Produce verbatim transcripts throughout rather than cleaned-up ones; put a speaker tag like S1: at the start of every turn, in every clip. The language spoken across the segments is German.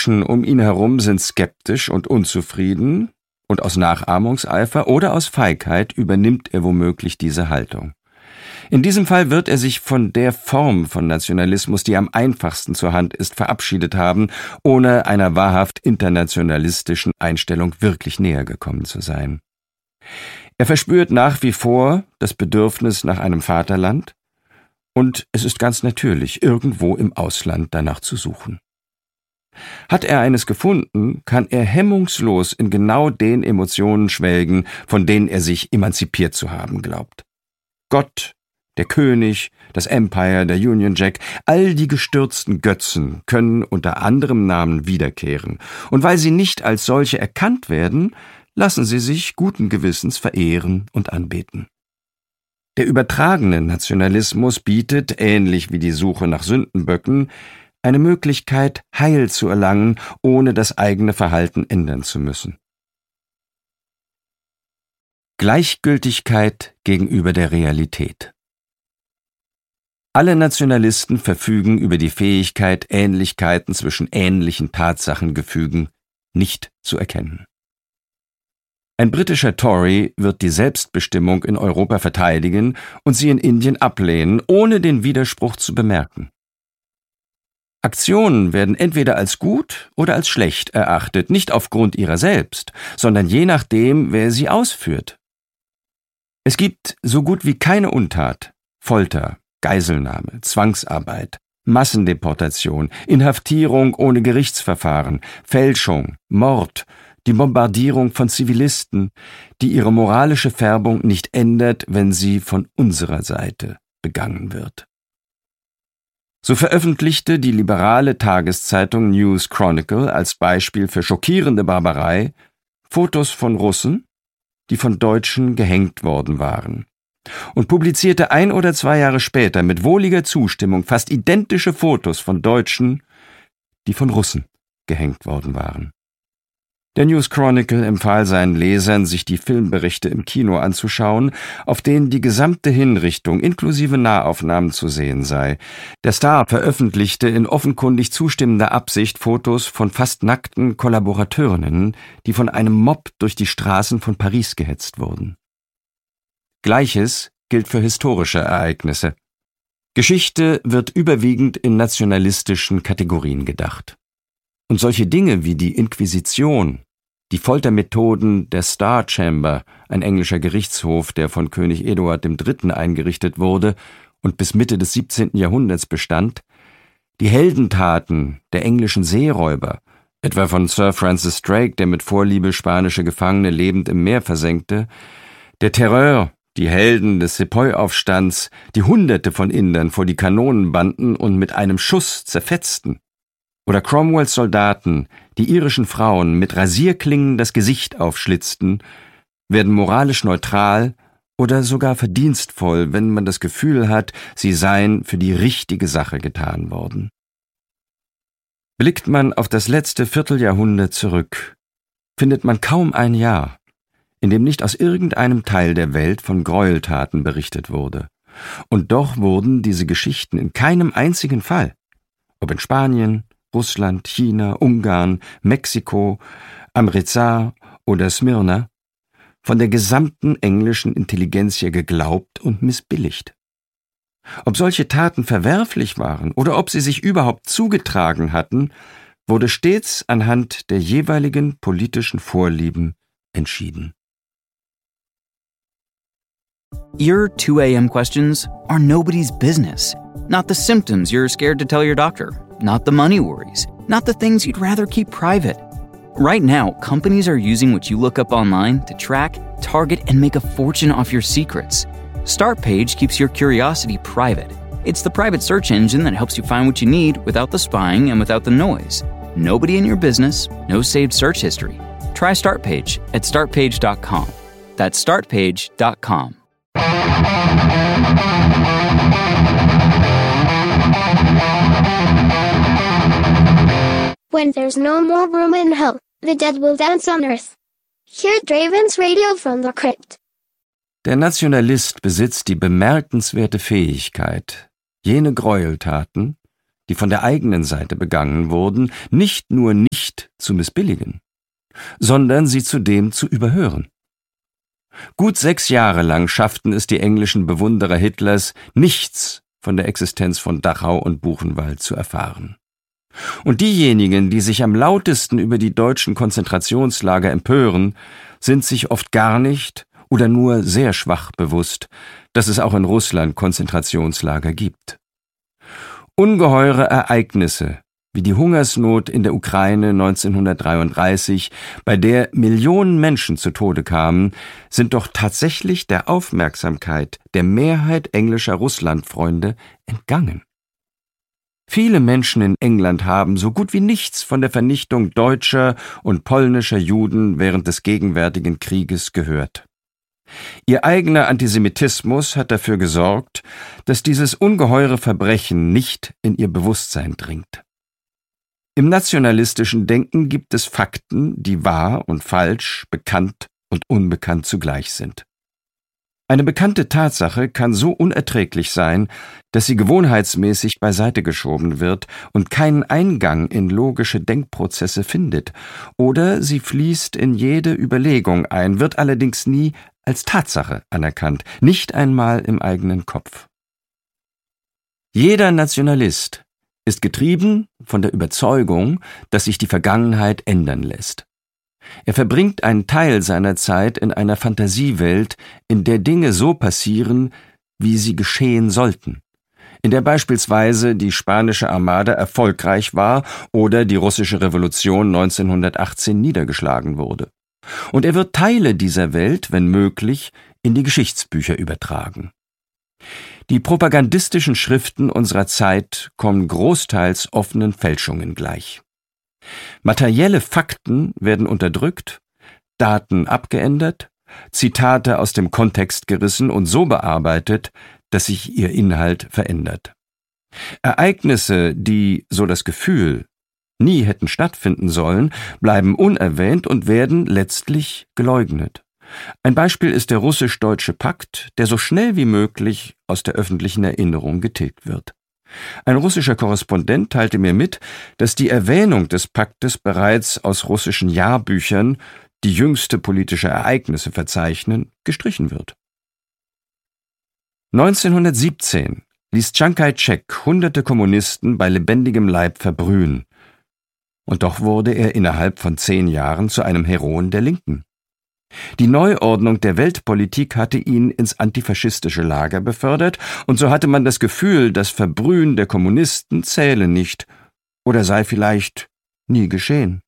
S1: Menschen um ihn herum sind skeptisch und unzufrieden, und aus Nachahmungseifer oder aus Feigheit übernimmt er womöglich diese Haltung. In diesem Fall wird er sich von der Form von Nationalismus, die am einfachsten zur Hand ist, verabschiedet haben, ohne einer wahrhaft internationalistischen Einstellung wirklich näher gekommen zu sein. Er verspürt nach wie vor das Bedürfnis nach einem Vaterland, und es ist ganz natürlich, irgendwo im Ausland danach zu suchen. Hat er eines gefunden, kann er hemmungslos in genau den Emotionen schwelgen, von denen er sich emanzipiert zu haben glaubt. Gott, der König, das Empire, der Union Jack, all die gestürzten Götzen können unter anderem Namen wiederkehren, und weil sie nicht als solche erkannt werden, lassen sie sich guten Gewissens verehren und anbeten. Der übertragene Nationalismus bietet, ähnlich wie die Suche nach Sündenböcken, eine Möglichkeit, Heil zu erlangen, ohne das eigene Verhalten ändern zu müssen. Gleichgültigkeit gegenüber der Realität. Alle Nationalisten verfügen über die Fähigkeit, Ähnlichkeiten zwischen ähnlichen Tatsachengefügen nicht zu erkennen. Ein britischer Tory wird die Selbstbestimmung in Europa verteidigen und sie in Indien ablehnen, ohne den Widerspruch zu bemerken. Aktionen werden entweder als gut oder als schlecht erachtet, nicht aufgrund ihrer selbst, sondern je nachdem, wer sie ausführt. Es gibt so gut wie keine Untat, Folter, Geiselnahme, Zwangsarbeit, Massendeportation, Inhaftierung ohne Gerichtsverfahren, Fälschung, Mord, die Bombardierung von Zivilisten, die ihre moralische Färbung nicht ändert, wenn sie von unserer Seite begangen wird. So veröffentlichte die liberale Tageszeitung News Chronicle als Beispiel für schockierende Barbarei Fotos von Russen, die von Deutschen gehängt worden waren, und publizierte ein oder zwei Jahre später mit wohliger Zustimmung fast identische Fotos von Deutschen, die von Russen gehängt worden waren. Der News Chronicle empfahl seinen Lesern, sich die Filmberichte im Kino anzuschauen, auf denen die gesamte Hinrichtung inklusive Nahaufnahmen zu sehen sei. Der Star veröffentlichte in offenkundig zustimmender Absicht Fotos von fast nackten Kollaborateurinnen, die von einem Mob durch die Straßen von Paris gehetzt wurden. Gleiches gilt für historische Ereignisse. Geschichte wird überwiegend in nationalistischen Kategorien gedacht. Und solche Dinge wie die Inquisition, die Foltermethoden der Star Chamber, ein englischer Gerichtshof, der von König Eduard der Dritte eingerichtet wurde und bis Mitte des siebzehnten Jahrhunderts bestand, die Heldentaten der englischen Seeräuber, etwa von Sir Francis Drake, der mit Vorliebe spanische Gefangene lebend im Meer versenkte, der Terror, die Helden des Sepoy-Aufstands, die Hunderte von Indern vor die Kanonen banden und mit einem Schuss zerfetzten, oder Cromwells Soldaten, die irischen Frauen mit Rasierklingen das Gesicht aufschlitzten, werden moralisch neutral oder sogar verdienstvoll, wenn man das Gefühl hat, sie seien für die richtige Sache getan worden. Blickt man auf das letzte Vierteljahrhundert zurück, findet man kaum ein Jahr, in dem nicht aus irgendeinem Teil der Welt von Gräueltaten berichtet wurde. Und doch wurden diese Geschichten in keinem einzigen Fall, ob in Spanien, Russland, China, Ungarn, Mexiko, Amritsar oder Smyrna, von der gesamten englischen Intelligenzia geglaubt und missbilligt. Ob solche Taten verwerflich waren oder ob sie sich überhaupt zugetragen hatten, wurde stets anhand der jeweiligen politischen Vorlieben entschieden.
S2: Your two a.m. questions are nobody's business. Not the symptoms you're scared to tell your doctor. Not the money worries. Not the things you'd rather keep private. Right now, companies are using what you look up online to track, target, and make a fortune off your secrets. Startpage keeps your curiosity private. It's the private search engine that helps you find what you need without the spying and without the noise. Nobody in your business, no saved search history. Try Startpage at start page dot com. That's start page dot com.
S3: When there's no more room in hell, the dead will dance on earth. Hear Draven's Radio from the Crypt.
S1: Der Nationalist besitzt die bemerkenswerte Fähigkeit, jene Gräueltaten, die von der eigenen Seite begangen wurden, nicht nur nicht zu missbilligen, sondern sie zudem zu überhören. Gut sechs Jahre lang schafften es die englischen Bewunderer Hitlers, nichts von der Existenz von Dachau und Buchenwald zu erfahren. Und diejenigen, die sich am lautesten über die deutschen Konzentrationslager empören, sind sich oft gar nicht oder nur sehr schwach bewusst, dass es auch in Russland Konzentrationslager gibt. Ungeheure Ereignisse wie die Hungersnot in der Ukraine neunzehnhundertdreiunddreißig, bei der Millionen Menschen zu Tode kamen, sind doch tatsächlich der Aufmerksamkeit der Mehrheit englischer Russlandfreunde entgangen. Viele Menschen in England haben so gut wie nichts von der Vernichtung deutscher und polnischer Juden während des gegenwärtigen Krieges gehört. Ihr eigener Antisemitismus hat dafür gesorgt, dass dieses ungeheure Verbrechen nicht in ihr Bewusstsein dringt. Im nationalistischen Denken gibt es Fakten, die wahr und falsch, bekannt und unbekannt zugleich sind. Eine bekannte Tatsache kann so unerträglich sein, dass sie gewohnheitsmäßig beiseite geschoben wird und keinen Eingang in logische Denkprozesse findet, oder sie fließt in jede Überlegung ein, wird allerdings nie als Tatsache anerkannt, nicht einmal im eigenen Kopf. Jeder Nationalist ist getrieben von der Überzeugung, dass sich die Vergangenheit ändern lässt. Er verbringt einen Teil seiner Zeit in einer Fantasiewelt, in der Dinge so passieren, wie sie geschehen sollten, in der beispielsweise die spanische Armada erfolgreich war oder die russische Revolution neunzehnhundertachtzehn niedergeschlagen wurde. Und er wird Teile dieser Welt, wenn möglich, in die Geschichtsbücher übertragen. Die propagandistischen Schriften unserer Zeit kommen großteils offenen Fälschungen gleich. Materielle Fakten werden unterdrückt, Daten abgeändert, Zitate aus dem Kontext gerissen und so bearbeitet, dass sich ihr Inhalt verändert. Ereignisse, die, so das Gefühl, nie hätten stattfinden sollen, bleiben unerwähnt und werden letztlich geleugnet. Ein Beispiel ist der russisch-deutsche Pakt, der so schnell wie möglich aus der öffentlichen Erinnerung getilgt wird. Ein russischer Korrespondent teilte mir mit, dass die Erwähnung des Paktes bereits aus russischen Jahrbüchern, die jüngste politische Ereignisse verzeichnen, gestrichen wird. neunzehnhundertsiebzehn ließ Chiang Kai-shek hunderte Kommunisten bei lebendigem Leib verbrühen. Und doch wurde er innerhalb von zehn Jahren zu einem Heroen der Linken. Die Neuordnung der Weltpolitik hatte ihn ins antifaschistische Lager befördert, und so hatte man das Gefühl, das Verbrühen der Kommunisten zähle nicht oder sei vielleicht nie geschehen.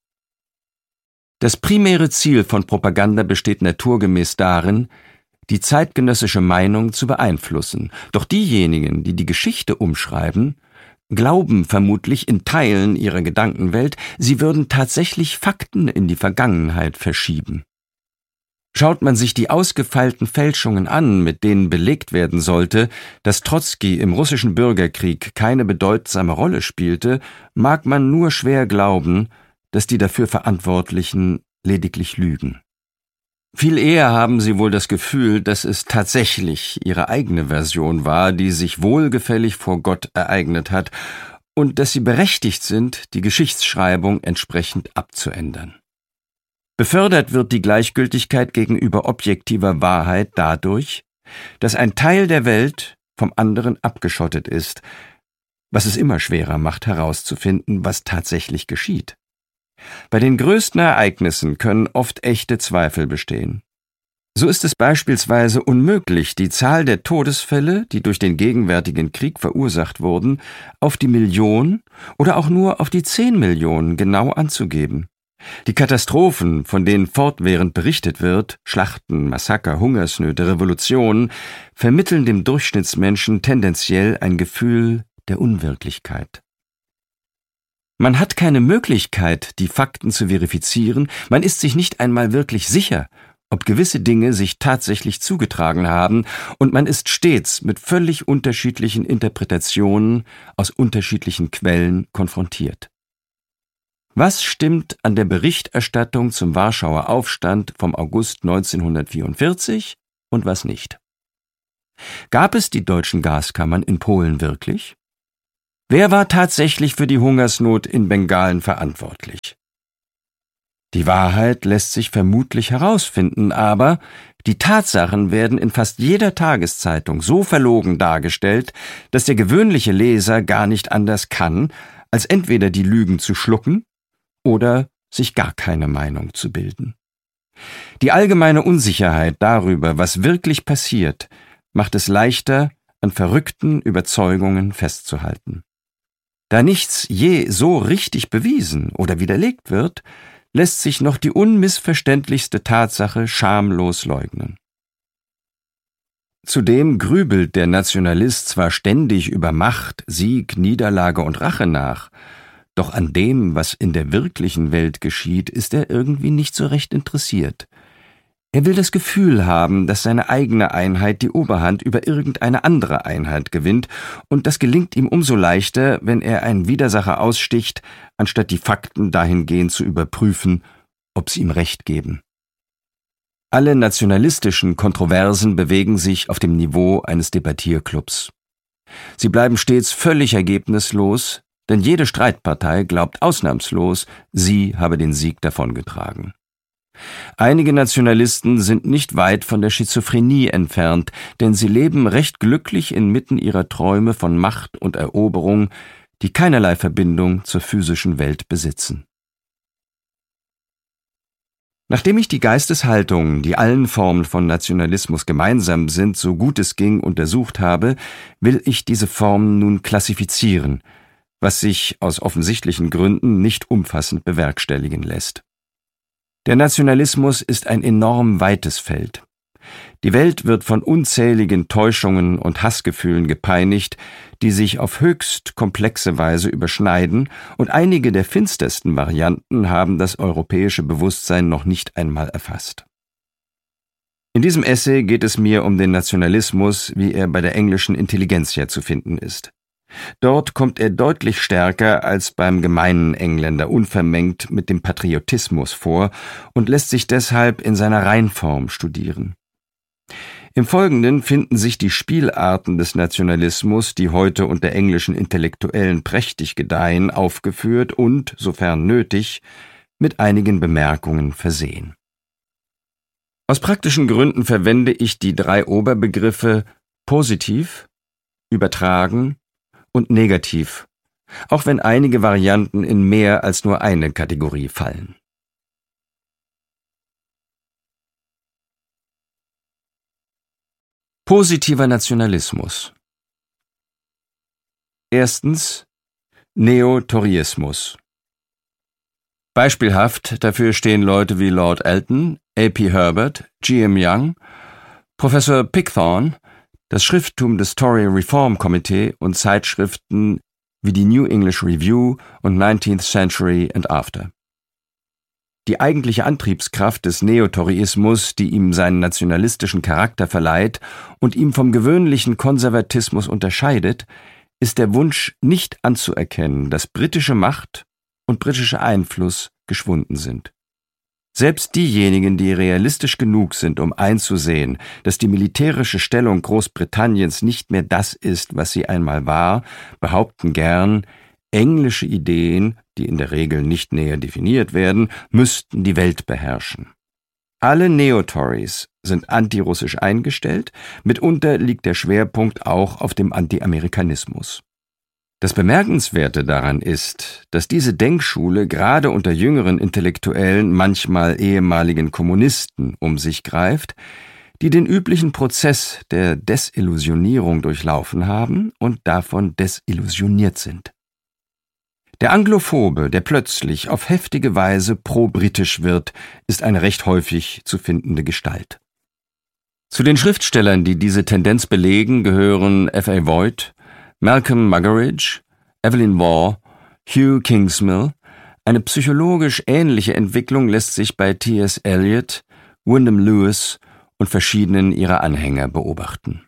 S1: Das primäre Ziel von Propaganda besteht naturgemäß darin, die zeitgenössische Meinung zu beeinflussen. Doch diejenigen, die die Geschichte umschreiben, glauben vermutlich in Teilen ihrer Gedankenwelt, sie würden tatsächlich Fakten in die Vergangenheit verschieben. Schaut man sich die ausgefeilten Fälschungen an, mit denen belegt werden sollte, dass Trotzki im russischen Bürgerkrieg keine bedeutsame Rolle spielte, mag man nur schwer glauben, dass die dafür Verantwortlichen lediglich lügen. Viel eher haben sie wohl das Gefühl, dass es tatsächlich ihre eigene Version war, die sich wohlgefällig vor Gott ereignet hat, und dass sie berechtigt sind, die Geschichtsschreibung entsprechend abzuändern. Befördert wird die Gleichgültigkeit gegenüber objektiver Wahrheit dadurch, dass ein Teil der Welt vom anderen abgeschottet ist, was es immer schwerer macht herauszufinden, was tatsächlich geschieht. Bei den größten Ereignissen können oft echte Zweifel bestehen. So ist es beispielsweise unmöglich, die Zahl der Todesfälle, die durch den gegenwärtigen Krieg verursacht wurden, auf die Million oder auch nur auf die zehn Millionen genau anzugeben. Die Katastrophen, von denen fortwährend berichtet wird, Schlachten, Massaker, Hungersnöte, Revolutionen, vermitteln dem Durchschnittsmenschen tendenziell ein Gefühl der Unwirklichkeit. Man hat keine Möglichkeit, die Fakten zu verifizieren, man ist sich nicht einmal wirklich sicher, ob gewisse Dinge sich tatsächlich zugetragen haben, und man ist stets mit völlig unterschiedlichen Interpretationen aus unterschiedlichen Quellen konfrontiert. Was stimmt an der Berichterstattung zum Warschauer Aufstand vom August neunzehnhundertvierundvierzig und was nicht? Gab es die deutschen Gaskammern in Polen wirklich? Wer war tatsächlich für die Hungersnot in Bengalen verantwortlich? Die Wahrheit lässt sich vermutlich herausfinden, aber die Tatsachen werden in fast jeder Tageszeitung so verlogen dargestellt, dass der gewöhnliche Leser gar nicht anders kann, als entweder die Lügen zu schlucken oder sich gar keine Meinung zu bilden. Die allgemeine Unsicherheit darüber, was wirklich passiert, macht es leichter, an verrückten Überzeugungen festzuhalten. Da nichts je so richtig bewiesen oder widerlegt wird, lässt sich noch die unmissverständlichste Tatsache schamlos leugnen. Zudem grübelt der Nationalist zwar ständig über Macht, Sieg, Niederlage und Rache nach, doch an dem, was in der wirklichen Welt geschieht, ist er irgendwie nicht so recht interessiert. Er will das Gefühl haben, dass seine eigene Einheit die Oberhand über irgendeine andere Einheit gewinnt, und das gelingt ihm umso leichter, wenn er einen Widersacher aussticht, anstatt die Fakten dahingehend zu überprüfen, ob sie ihm Recht geben. Alle nationalistischen Kontroversen bewegen sich auf dem Niveau eines Debattierclubs. Sie bleiben stets völlig ergebnislos, denn jede Streitpartei glaubt ausnahmslos, sie habe den Sieg davongetragen. Einige Nationalisten sind nicht weit von der Schizophrenie entfernt, denn sie leben recht glücklich inmitten ihrer Träume von Macht und Eroberung, die keinerlei Verbindung zur physischen Welt besitzen. Nachdem ich die Geisteshaltungen, die allen Formen von Nationalismus gemeinsam sind, so gut es ging untersucht habe, will ich diese Formen nun klassifizieren, was sich aus offensichtlichen Gründen nicht umfassend bewerkstelligen lässt. Der Nationalismus ist ein enorm weites Feld. Die Welt wird von unzähligen Täuschungen und Hassgefühlen gepeinigt, die sich auf höchst komplexe Weise überschneiden, und einige der finstersten Varianten haben das europäische Bewusstsein noch nicht einmal erfasst. In diesem Essay geht es mir um den Nationalismus, wie er bei der englischen Intelligenzia zu finden ist. Dort kommt er deutlich stärker als beim gemeinen Engländer unvermengt mit dem Patriotismus vor und lässt sich deshalb in seiner Reinform studieren. Im Folgenden finden sich die Spielarten des Nationalismus, die heute unter englischen Intellektuellen prächtig gedeihen, aufgeführt und, sofern nötig, mit einigen Bemerkungen versehen. Aus praktischen Gründen verwende ich die drei Oberbegriffe positiv, übertragen und negativ, auch wenn einige Varianten in mehr als nur eine Kategorie fallen. Positiver Nationalismus. Erstens Neo-Toryismus. Beispielhaft dafür stehen Leute wie Lord Elton, A P Herbert, G M Young, Professor Pickthorne, das Schrifttum des Tory Reform Committee und Zeitschriften wie die New English Review und nineteenth Century and After. Die eigentliche Antriebskraft des Neotoryismus, die ihm seinen nationalistischen Charakter verleiht und ihm vom gewöhnlichen Konservatismus unterscheidet, ist der Wunsch, nicht anzuerkennen, dass britische Macht und britischer Einfluss geschwunden sind. Selbst diejenigen, die realistisch genug sind, um einzusehen, dass die militärische Stellung Großbritanniens nicht mehr das ist, was sie einmal war, behaupten gern, englische Ideen, die in der Regel nicht näher definiert werden, müssten die Welt beherrschen. Alle Neo-Tories sind antirussisch eingestellt, mitunter liegt der Schwerpunkt auch auf dem Anti-Amerikanismus. Das Bemerkenswerte daran ist, dass diese Denkschule gerade unter jüngeren Intellektuellen, manchmal ehemaligen Kommunisten, um sich greift, die den üblichen Prozess der Desillusionierung durchlaufen haben und davon desillusioniert sind. Der Anglophobe, der plötzlich auf heftige Weise pro-britisch wird, ist eine recht häufig zu findende Gestalt. Zu den Schriftstellern, die diese Tendenz belegen, gehören F A Voigt, Malcolm Muggeridge, Evelyn Waugh, Hugh Kingsmill. Eine psychologisch ähnliche Entwicklung lässt sich bei T S Eliot, Wyndham Lewis und verschiedenen ihrer Anhänger beobachten.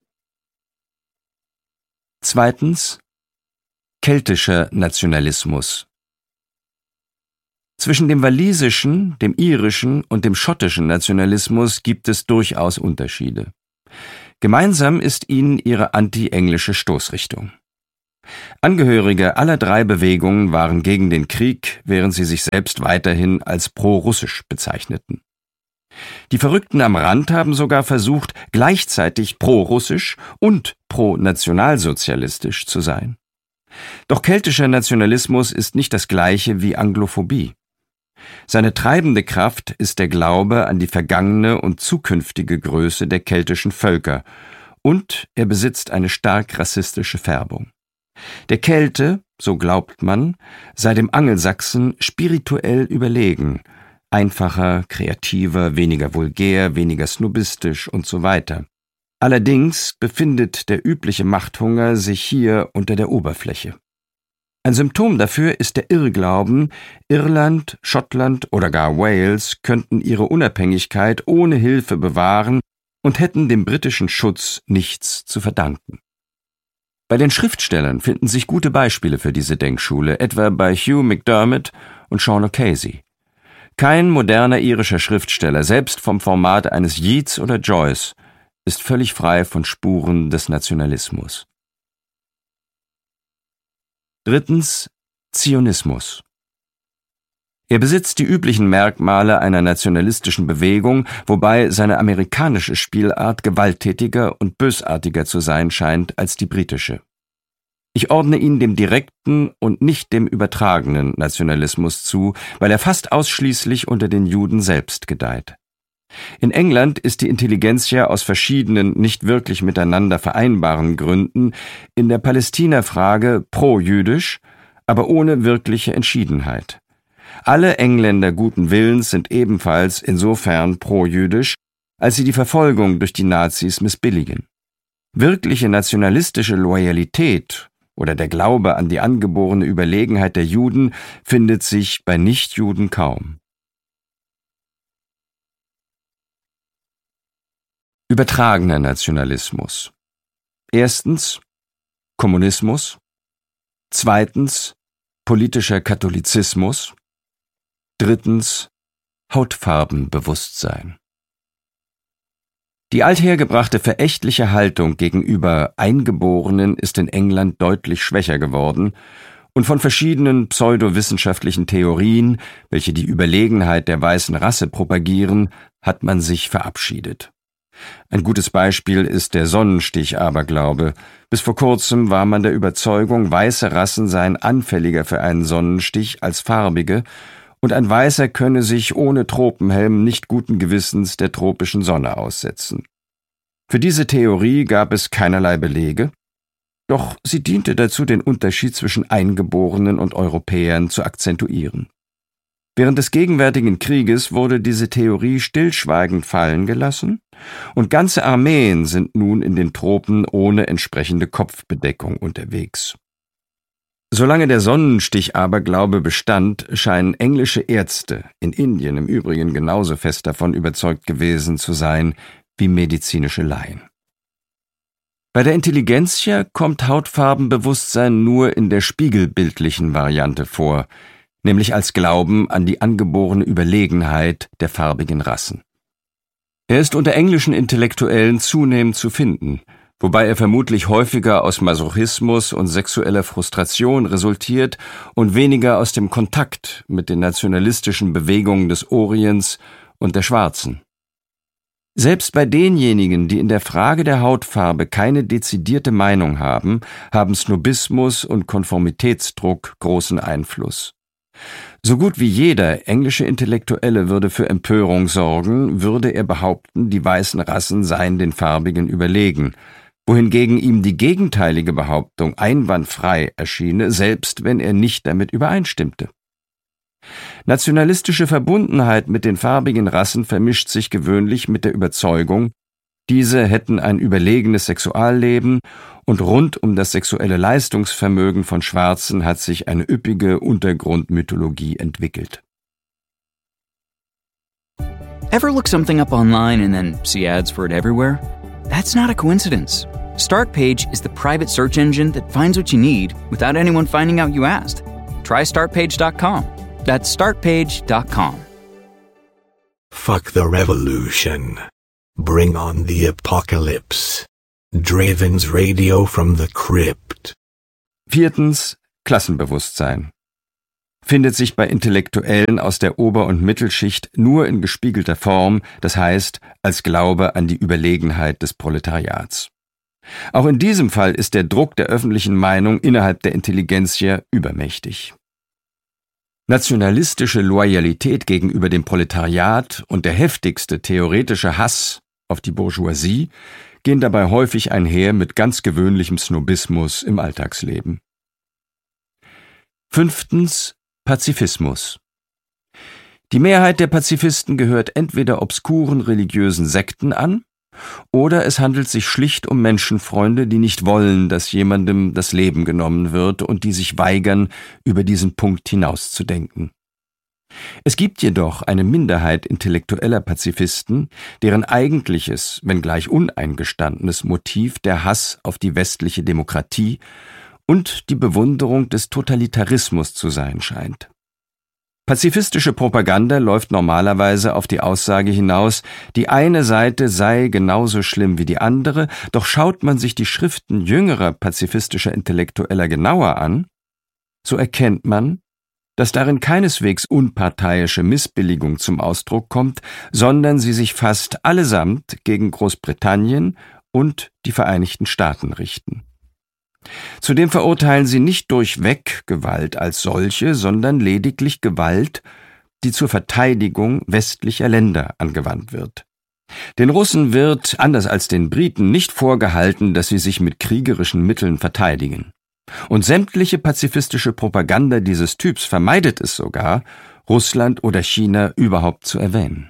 S1: Zweitens keltischer Nationalismus. Zwischen dem walisischen, dem irischen und dem schottischen Nationalismus gibt es durchaus Unterschiede. Gemeinsam ist ihnen ihre anti-englische Stoßrichtung. Angehörige aller drei Bewegungen waren gegen den Krieg, während sie sich selbst weiterhin als pro-russisch bezeichneten. Die Verrückten am Rand haben sogar versucht, gleichzeitig pro-russisch und pro-nationalsozialistisch zu sein. Doch keltischer Nationalismus ist nicht das gleiche wie Anglophobie. Seine treibende Kraft ist der Glaube an die vergangene und zukünftige Größe der keltischen Völker, und er besitzt eine stark rassistische Färbung. Der Kelte, so glaubt man, sei dem Angelsachsen spirituell überlegen, einfacher, kreativer, weniger vulgär, weniger snobistisch und so weiter. Allerdings befindet der übliche Machthunger sich hier unter der Oberfläche. Ein Symptom dafür ist der Irrglauben, Irland, Schottland oder gar Wales könnten ihre Unabhängigkeit ohne Hilfe bewahren und hätten dem britischen Schutz nichts zu verdanken. Bei den Schriftstellern finden sich gute Beispiele für diese Denkschule, etwa bei Hugh MacDiarmid und Sean O'Casey. Kein moderner irischer Schriftsteller, selbst vom Format eines Yeats oder Joyce, ist völlig frei von Spuren des Nationalismus. Drittens, Zionismus. Er besitzt die üblichen Merkmale einer nationalistischen Bewegung, wobei seine amerikanische Spielart gewalttätiger und bösartiger zu sein scheint als die britische. Ich ordne ihn dem direkten und nicht dem übertragenen Nationalismus zu, weil er fast ausschließlich unter den Juden selbst gedeiht. In England ist die Intelligenzia aus verschiedenen, nicht wirklich miteinander vereinbaren Gründen in der Palästina-Frage pro-jüdisch, aber ohne wirkliche Entschiedenheit. Alle Engländer guten Willens sind ebenfalls insofern pro-jüdisch, als sie die Verfolgung durch die Nazis missbilligen. Wirkliche nationalistische Loyalität oder der Glaube an die angeborene Überlegenheit der Juden findet sich bei Nichtjuden kaum. Übertragener Nationalismus. Erstens Kommunismus. Zweitens politischer Katholizismus. Drittens Hautfarbenbewusstsein. Die althergebrachte verächtliche Haltung gegenüber Eingeborenen ist in England deutlich schwächer geworden und von verschiedenen pseudowissenschaftlichen Theorien, welche die Überlegenheit der weißen Rasse propagieren, hat man sich verabschiedet. Ein gutes Beispiel ist der Sonnenstich-Aberglaube. Bis vor kurzem war man der Überzeugung, weiße Rassen seien anfälliger für einen Sonnenstich als farbige, und ein Weißer könne sich ohne Tropenhelm nicht guten Gewissens der tropischen Sonne aussetzen. Für diese Theorie gab es keinerlei Belege, doch sie diente dazu, den Unterschied zwischen Eingeborenen und Europäern zu akzentuieren. Während des gegenwärtigen Krieges wurde diese Theorie stillschweigend fallen gelassen, und ganze Armeen sind nun in den Tropen ohne entsprechende Kopfbedeckung unterwegs. Solange der Sonnenstich-Aberglaube bestand, scheinen englische Ärzte, in Indien im Übrigen genauso fest davon überzeugt gewesen zu sein wie medizinische Laien. Bei der Intelligenzia kommt Hautfarbenbewusstsein nur in der spiegelbildlichen Variante vor, nämlich als Glauben an die angeborene Überlegenheit der farbigen Rassen. Er ist unter englischen Intellektuellen zunehmend zu finden, wobei er vermutlich häufiger aus Masochismus und sexueller Frustration resultiert und weniger aus dem Kontakt mit den nationalistischen Bewegungen des Orients und der Schwarzen. Selbst bei denjenigen, die in der Frage der Hautfarbe keine dezidierte Meinung haben, haben Snobismus und Konformitätsdruck großen Einfluss. So gut wie jeder englische Intellektuelle würde für Empörung sorgen, würde er behaupten, die weißen Rassen seien den Farbigen überlegen, wohingegen ihm die gegenteilige Behauptung einwandfrei erschiene, selbst wenn er nicht damit übereinstimmte. Nationalistische Verbundenheit mit den farbigen Rassen vermischt sich gewöhnlich mit der Überzeugung, diese hätten ein überlegenes Sexualleben, und rund um das sexuelle Leistungsvermögen von Schwarzen hat sich eine üppige Untergrundmythologie entwickelt.
S2: Ever look something up online and then see ads for it everywhere? That's not a coincidence. Startpage is the private search engine that finds what you need without anyone finding out you asked. Try startpage dot com. That's startpage dot com.
S4: Fuck the revolution. Bring on the apocalypse. Draven's Radio from the Crypt.
S1: Viertens, Klassenbewusstsein. Findet sich bei Intellektuellen aus der Ober- und Mittelschicht nur in gespiegelter Form, das heißt als Glaube an die Überlegenheit des Proletariats. Auch in diesem Fall ist der Druck der öffentlichen Meinung innerhalb der Intelligenzia übermächtig. Nationalistische Loyalität gegenüber dem Proletariat und der heftigste theoretische Hass auf die Bourgeoisie gehen dabei häufig einher mit ganz gewöhnlichem Snobismus im Alltagsleben. Fünftens, Pazifismus. Die Mehrheit der Pazifisten gehört entweder obskuren religiösen Sekten an, oder es handelt sich schlicht um Menschenfreunde, die nicht wollen, dass jemandem das Leben genommen wird und die sich weigern, über diesen Punkt hinauszudenken. Es gibt jedoch eine Minderheit intellektueller Pazifisten, deren eigentliches, wenngleich uneingestandenes Motiv der Hass auf die westliche Demokratie und die Bewunderung des Totalitarismus zu sein scheint. Pazifistische Propaganda läuft normalerweise auf die Aussage hinaus, die eine Seite sei genauso schlimm wie die andere, doch schaut man sich die Schriften jüngerer pazifistischer Intellektueller genauer an, so erkennt man, dass darin keineswegs unparteiische Missbilligung zum Ausdruck kommt, sondern sie sich fast allesamt gegen Großbritannien und die Vereinigten Staaten richten. Zudem verurteilen sie nicht durchweg Gewalt als solche, sondern lediglich Gewalt, die zur Verteidigung westlicher Länder angewandt wird. Den Russen wird, anders als den Briten, nicht vorgehalten, dass sie sich mit kriegerischen Mitteln verteidigen. Und sämtliche pazifistische Propaganda dieses Typs vermeidet es sogar, Russland oder China überhaupt zu erwähnen.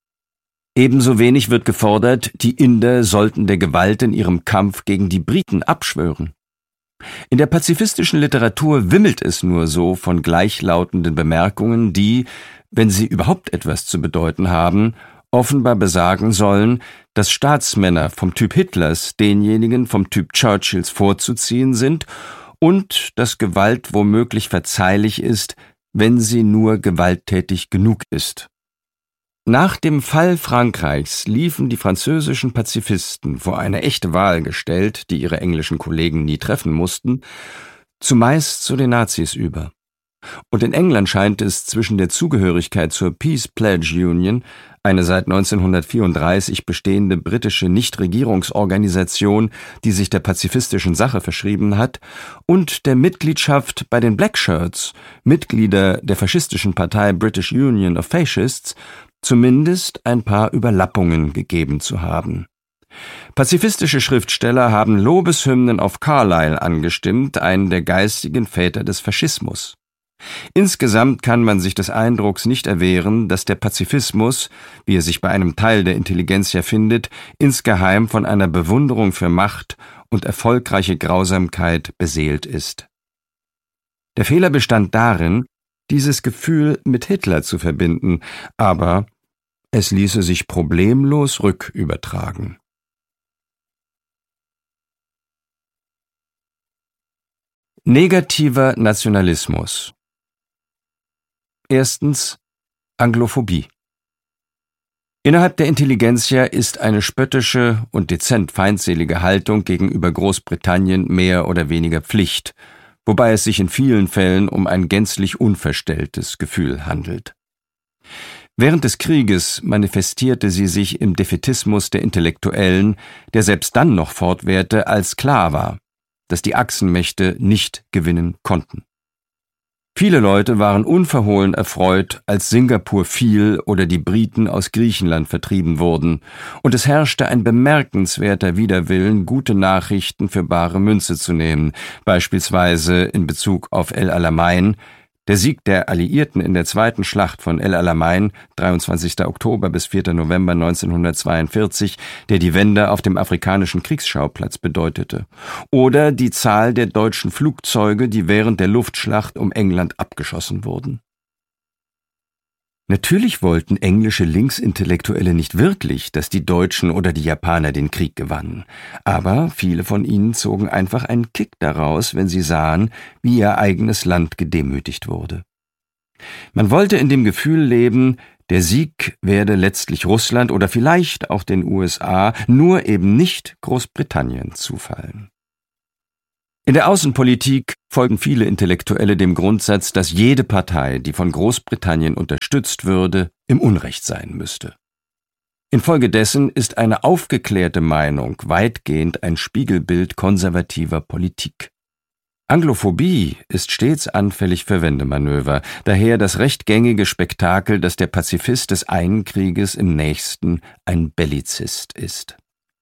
S1: Ebenso wenig wird gefordert, die Inder sollten der Gewalt in ihrem Kampf gegen die Briten abschwören. In der pazifistischen Literatur wimmelt es nur so von gleichlautenden Bemerkungen, die, wenn sie überhaupt etwas zu bedeuten haben, offenbar besagen sollen, dass Staatsmänner vom Typ Hitlers denjenigen vom Typ Churchills vorzuziehen sind und dass Gewalt womöglich verzeihlich ist, wenn sie nur gewalttätig genug ist. Nach dem Fall Frankreichs liefen die französischen Pazifisten, vor eine echte Wahl gestellt, die ihre englischen Kollegen nie treffen mussten, zumeist zu den Nazis über. Und in England scheint es zwischen der Zugehörigkeit zur Peace Pledge Union, eine seit neunzehnhundertvierunddreißig bestehende britische Nichtregierungsorganisation, die sich der pazifistischen Sache verschrieben hat, und der Mitgliedschaft bei den Black Shirts, Mitglieder der faschistischen Partei British Union of Fascists, zumindest ein paar Überlappungen gegeben zu haben. Pazifistische Schriftsteller haben Lobeshymnen auf Carlyle angestimmt, einen der geistigen Väter des Faschismus. Insgesamt kann man sich des Eindrucks nicht erwehren, dass der Pazifismus, wie er sich bei einem Teil der Intelligenzia findet, insgeheim von einer Bewunderung für Macht und erfolgreiche Grausamkeit beseelt ist. Der Fehler bestand darin, dieses Gefühl mit Hitler zu verbinden, aber es ließe sich problemlos rückübertragen. Negativer Nationalismus. Erstens Anglophobie. Innerhalb der Intelligenzia ist eine spöttische und dezent feindselige Haltung gegenüber Großbritannien mehr oder weniger Pflicht, wobei es sich in vielen Fällen um ein gänzlich unverstelltes Gefühl handelt. Während des Krieges manifestierte sie sich im Defätismus der Intellektuellen, der selbst dann noch fortwährte, als klar war, dass die Achsenmächte nicht gewinnen konnten. Viele Leute waren unverhohlen erfreut, als Singapur fiel oder die Briten aus Griechenland vertrieben wurden, und es herrschte ein bemerkenswerter Widerwillen, gute Nachrichten für bare Münze zu nehmen, beispielsweise in Bezug auf El Alamein. Der Sieg der Alliierten in der zweiten Schlacht von El Alamein, dreiundzwanzigster Oktober bis vierter November neunzehnhundertzweiundvierzig, der die Wende auf dem afrikanischen Kriegsschauplatz bedeutete. Oder die Zahl der deutschen Flugzeuge, die während der Luftschlacht um England abgeschossen wurden. Natürlich wollten englische Linksintellektuelle nicht wirklich, dass die Deutschen oder die Japaner den Krieg gewannen, aber viele von ihnen zogen einfach einen Kick daraus, wenn sie sahen, wie ihr eigenes Land gedemütigt wurde. Man wollte in dem Gefühl leben, der Sieg werde letztlich Russland oder vielleicht auch den U S A, nur eben nicht Großbritannien zufallen. In der Außenpolitik folgen viele Intellektuelle dem Grundsatz, dass jede Partei, die von Großbritannien unterstützt würde, im Unrecht sein müsste. Infolgedessen ist eine aufgeklärte Meinung weitgehend ein Spiegelbild konservativer Politik. Anglophobie ist stets anfällig für Wendemanöver, daher das recht gängige Spektakel, dass der Pazifist des einen Krieges im nächsten ein Bellizist ist.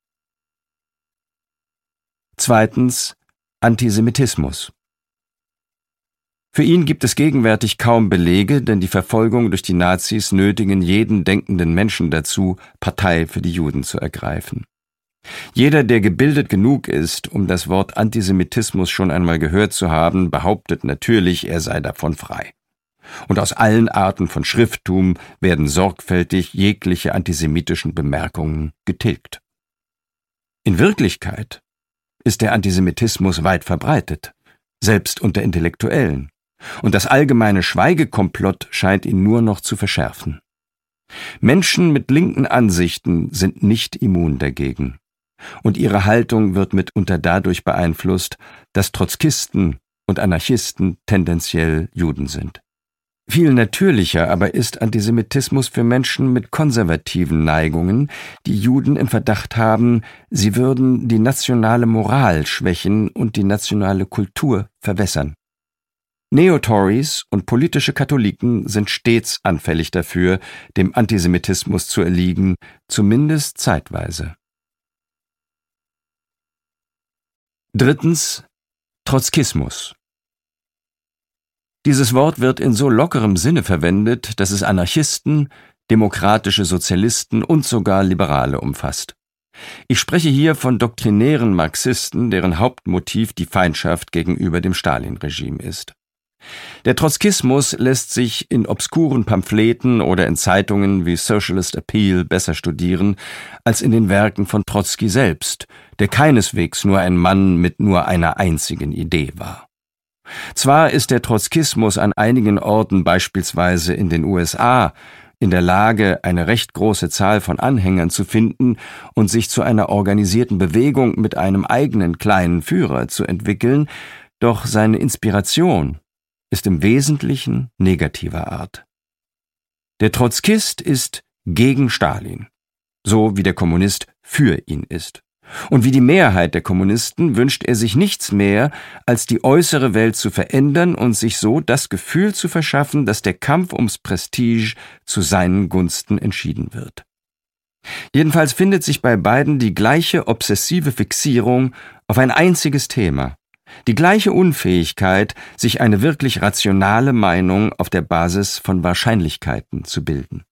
S1: Zweitens Antisemitismus. Für ihn gibt es gegenwärtig kaum Belege, denn die Verfolgung durch die Nazis nötigen jeden denkenden Menschen dazu, Partei für die Juden zu ergreifen. Jeder, der gebildet genug ist, um das Wort Antisemitismus schon einmal gehört zu haben, behauptet natürlich, er sei davon frei. Und aus allen Arten von Schrifttum werden sorgfältig jegliche antisemitischen Bemerkungen getilgt. In Wirklichkeit ist der Antisemitismus weit verbreitet, selbst unter Intellektuellen. Und das allgemeine Schweigekomplott scheint ihn nur noch zu verschärfen. Menschen mit linken Ansichten sind nicht immun dagegen. Und ihre Haltung wird mitunter dadurch beeinflusst, dass Trotzkisten und Anarchisten tendenziell Juden sind. Viel natürlicher aber ist Antisemitismus für Menschen mit konservativen Neigungen, die Juden im Verdacht haben, sie würden die nationale Moral schwächen und die nationale Kultur verwässern. Neo-Tories und politische Katholiken sind stets anfällig dafür, dem Antisemitismus zu erliegen, zumindest zeitweise. Drittens Trotzkismus. Dieses Wort wird in so lockerem Sinne verwendet, dass es Anarchisten, demokratische Sozialisten und sogar Liberale umfasst. Ich spreche hier von doktrinären Marxisten, deren Hauptmotiv die Feindschaft gegenüber dem Stalin-Regime ist. Der Trotzkismus lässt sich in obskuren Pamphleten oder in Zeitungen wie Socialist Appeal besser studieren als in den Werken von Trotzki selbst, der keineswegs nur ein Mann mit nur einer einzigen Idee war. Zwar ist der Trotzkismus an einigen Orten, beispielsweise in den U S A, in der Lage, eine recht große Zahl von Anhängern zu finden und sich zu einer organisierten Bewegung mit einem eigenen kleinen Führer zu entwickeln, doch seine Inspiration ist im Wesentlichen negativer Art. Der Trotzkist ist gegen Stalin, so wie der Kommunist für ihn ist. Und wie die Mehrheit der Kommunisten wünscht er sich nichts mehr, als die äußere Welt zu verändern und sich so das Gefühl zu verschaffen, dass der Kampf ums Prestige zu seinen Gunsten entschieden wird. Jedenfalls findet sich bei beiden die gleiche obsessive Fixierung auf ein einziges Thema, die gleiche Unfähigkeit, sich eine wirklich rationale Meinung auf der Basis von Wahrscheinlichkeiten zu bilden.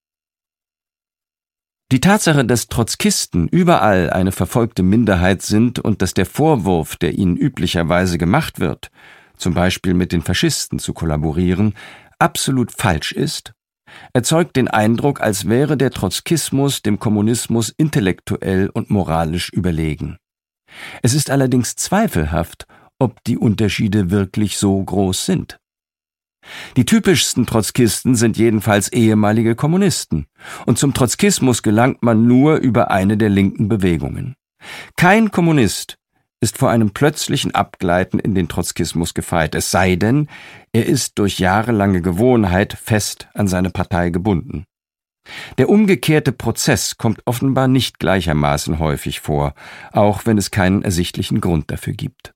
S1: Die Tatsache, dass Trotzkisten überall eine verfolgte Minderheit sind und dass der Vorwurf, der ihnen üblicherweise gemacht wird, zum Beispiel mit den Faschisten zu kollaborieren, absolut falsch ist, erzeugt den Eindruck, als wäre der Trotzkismus dem Kommunismus intellektuell und moralisch überlegen. Es ist allerdings zweifelhaft, ob die Unterschiede wirklich so groß sind. Die typischsten Trotzkisten sind jedenfalls ehemalige Kommunisten, und zum Trotzkismus gelangt man nur über eine der linken Bewegungen. Kein Kommunist ist vor einem plötzlichen Abgleiten in den Trotzkismus gefeit, es sei denn, er ist durch jahrelange Gewohnheit fest an seine Partei gebunden. Der umgekehrte Prozess kommt offenbar nicht gleichermaßen häufig vor, auch wenn es keinen ersichtlichen Grund dafür gibt.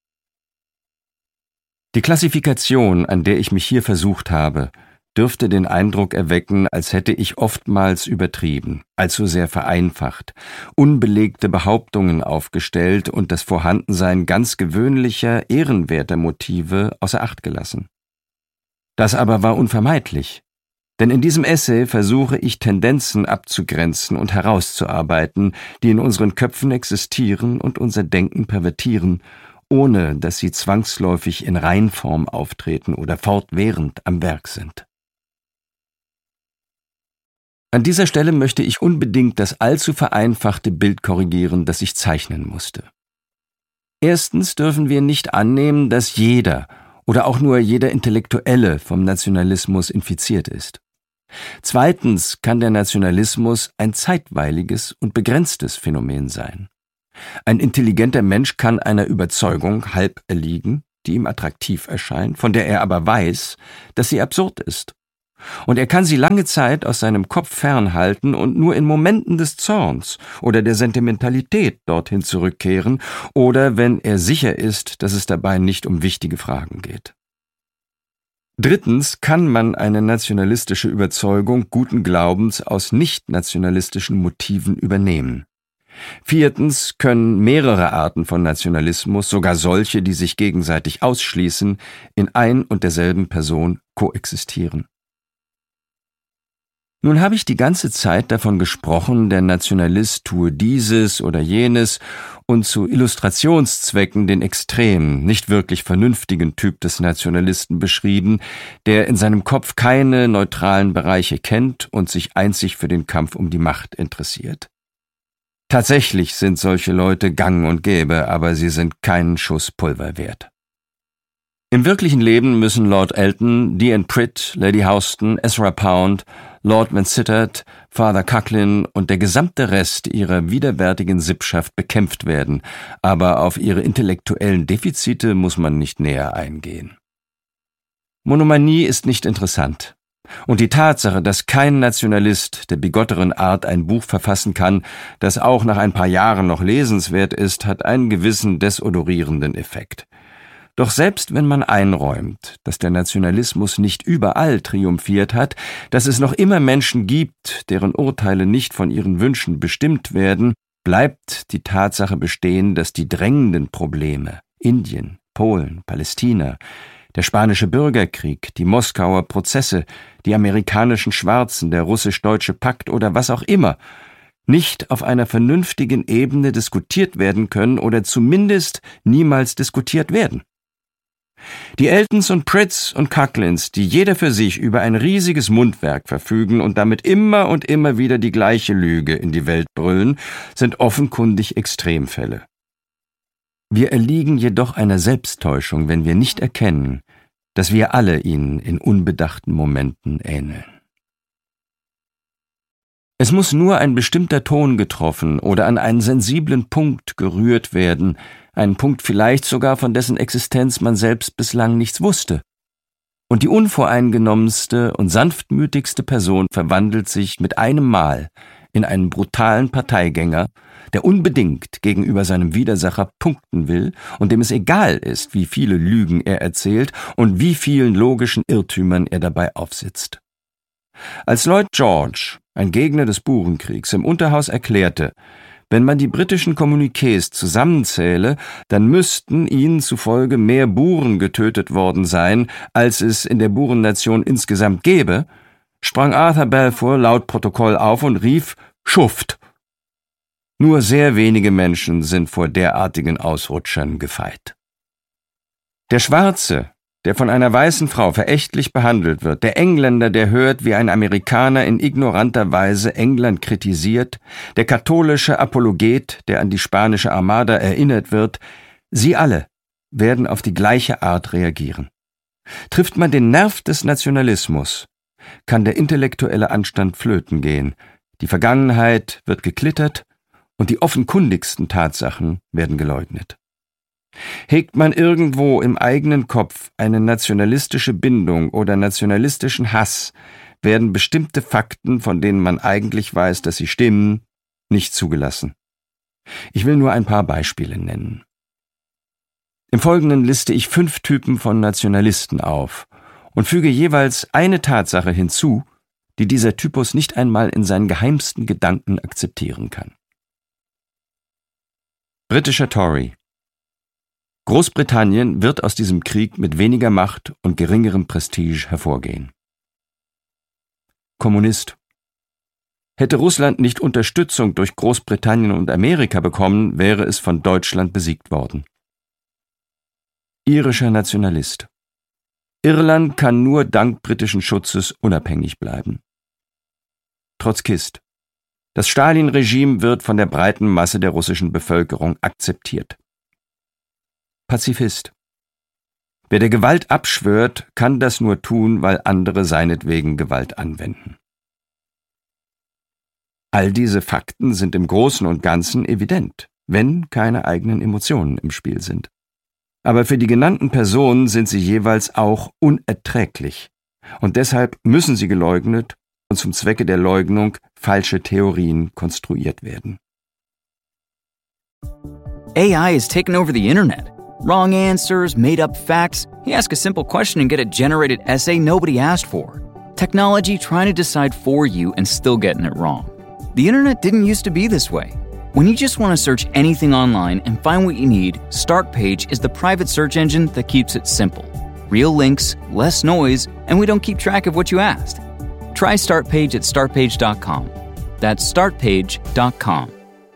S1: Die Klassifikation, an der ich mich hier versucht habe, dürfte den Eindruck erwecken, als hätte ich oftmals übertrieben, allzu sehr vereinfacht, unbelegte Behauptungen aufgestellt und das Vorhandensein ganz gewöhnlicher, ehrenwerter Motive außer Acht gelassen. Das aber war unvermeidlich, denn in diesem Essay versuche ich Tendenzen abzugrenzen und herauszuarbeiten, die in unseren Köpfen existieren und unser Denken pervertieren, ohne dass sie zwangsläufig in Reinform auftreten oder fortwährend am Werk sind. An dieser Stelle möchte ich unbedingt das allzu vereinfachte Bild korrigieren, das ich zeichnen musste. Erstens dürfen wir nicht annehmen, dass jeder oder auch nur jeder Intellektuelle vom Nationalismus infiziert ist. Zweitens kann der Nationalismus ein zeitweiliges und begrenztes Phänomen sein. Ein intelligenter Mensch kann einer Überzeugung halb erliegen, die ihm attraktiv erscheint, von der er aber weiß, dass sie absurd ist. Und er kann sie lange Zeit aus seinem Kopf fernhalten und nur in Momenten des Zorns oder der Sentimentalität dorthin zurückkehren oder wenn er sicher ist, dass es dabei nicht um wichtige Fragen geht. Drittens kann man eine nationalistische Überzeugung guten Glaubens aus nicht-nationalistischen Motiven übernehmen. Viertens können mehrere Arten von Nationalismus, sogar solche, die sich gegenseitig ausschließen, in ein und derselben Person koexistieren. Nun habe ich die ganze Zeit davon gesprochen, der Nationalist tue dieses oder jenes und zu Illustrationszwecken den extremen, nicht wirklich vernünftigen Typ des Nationalisten beschrieben, der in seinem Kopf keine neutralen Bereiche kennt und sich einzig für den Kampf um die Macht interessiert. Tatsächlich sind solche Leute gang und gäbe, aber sie sind keinen Schuss Pulver wert. Im wirklichen Leben müssen Lord Elton, D N Pritt, Lady Houston, Ezra Pound, Lord Vansittart, Father Cucklin und der gesamte Rest ihrer widerwärtigen Sippschaft bekämpft werden, aber auf ihre intellektuellen Defizite muss man nicht näher eingehen. Monomanie ist nicht interessant. Und die Tatsache, dass kein Nationalist der bigotteren Art ein Buch verfassen kann, das auch nach ein paar Jahren noch lesenswert ist, hat einen gewissen desodorierenden Effekt. Doch selbst wenn man einräumt, dass der Nationalismus nicht überall triumphiert hat, dass es noch immer Menschen gibt, deren Urteile nicht von ihren Wünschen bestimmt werden, bleibt die Tatsache bestehen, dass die drängenden Probleme Indien, Polen, Palästina, der spanische Bürgerkrieg, die Moskauer Prozesse, die amerikanischen Schwarzen, der russisch-deutsche Pakt oder was auch immer, nicht auf einer vernünftigen Ebene diskutiert werden können oder zumindest niemals diskutiert werden. Die Eltons und Pritts und Cucklins, die jeder für sich über ein riesiges Mundwerk verfügen und damit immer und immer wieder die gleiche Lüge in die Welt brüllen, sind offenkundig Extremfälle. Wir erliegen jedoch einer Selbsttäuschung, wenn wir nicht erkennen, dass wir alle ihnen in unbedachten Momenten ähneln. Es muss nur ein bestimmter Ton getroffen oder an einen sensiblen Punkt gerührt werden, einen Punkt vielleicht sogar, von dessen Existenz man selbst bislang nichts wusste. Und die unvoreingenommenste und sanftmütigste Person verwandelt sich mit einem Mal in einen brutalen Parteigänger, der unbedingt gegenüber seinem Widersacher punkten will und dem es egal ist, wie viele Lügen er erzählt und wie vielen logischen Irrtümern er dabei aufsitzt. Als Lloyd George, ein Gegner des Burenkriegs, im Unterhaus erklärte, wenn man die britischen Kommuniqués zusammenzähle, dann müssten ihnen zufolge mehr Buren getötet worden sein, als es in der Burennation insgesamt gäbe, sprang Arthur Balfour laut Protokoll auf und rief »Schuft!« Nur sehr wenige Menschen sind vor derartigen Ausrutschern gefeit. Der Schwarze, der von einer weißen Frau verächtlich behandelt wird, der Engländer, der hört, wie ein Amerikaner in ignoranter Weise England kritisiert, der katholische Apologet, der an die spanische Armada erinnert wird, sie alle werden auf die gleiche Art reagieren. Trifft man den Nerv des Nationalismus, kann der intellektuelle Anstand flöten gehen, die Vergangenheit wird geklittert und die offenkundigsten Tatsachen werden geleugnet. Hegt man irgendwo im eigenen Kopf eine nationalistische Bindung oder nationalistischen Hass, werden bestimmte Fakten, von denen man eigentlich weiß, dass sie stimmen, nicht zugelassen. Ich will nur ein paar Beispiele nennen. Im Folgenden liste ich fünf Typen von Nationalisten auf und füge jeweils eine Tatsache hinzu, die dieser Typus nicht einmal in seinen geheimsten Gedanken akzeptieren kann. Britischer Tory. Großbritannien wird aus diesem Krieg mit weniger Macht und geringerem Prestige hervorgehen. Kommunist. Hätte Russland nicht Unterstützung durch Großbritannien und Amerika bekommen, wäre es von Deutschland besiegt worden. Irischer Nationalist. Irland kann nur dank britischen Schutzes unabhängig bleiben. Trotzkist. Das Stalin-Regime wird von der breiten Masse der russischen Bevölkerung akzeptiert. Pazifist. Wer der Gewalt abschwört, kann das nur tun, weil andere seinetwegen Gewalt anwenden. All diese Fakten sind im Großen und Ganzen evident. wenn keine eigenen Emotionen im Spiel sind. Aber für die genannten Personen sind sie jeweils auch unerträglich. Und deshalb müssen sie geleugnet und zum Zwecke der Leugnung falsche Theorien konstruiert werden.
S2: A I has taken over the internet. Wrong answers, made-up facts. You ask a simple question and get a generated essay nobody asked for. Technology trying to decide for you and still getting it wrong. The internet didn't used to be this way. When you just want to search anything online and find what you need, Startpage is the private search engine that keeps it simple. Real links, less noise, and we don't keep track of what you asked. Try Startpage at startpage dot com. That's startpage dot com.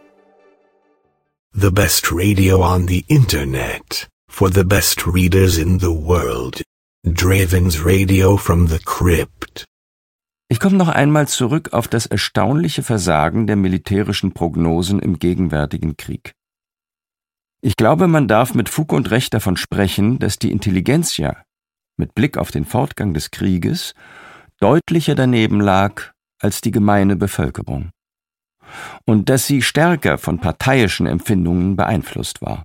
S4: The best radio on the internet. For the best readers in the world. Draven's Radio from the Crypt.
S1: Ich komme noch einmal zurück auf das erstaunliche Versagen der militärischen Prognosen im gegenwärtigen Krieg. Ich glaube, man darf mit Fug und Recht davon sprechen, dass die Intelligenzia mit Blick auf den Fortgang des Krieges deutlicher daneben lag als die gemeine Bevölkerung und dass sie stärker von parteiischen Empfindungen beeinflusst war.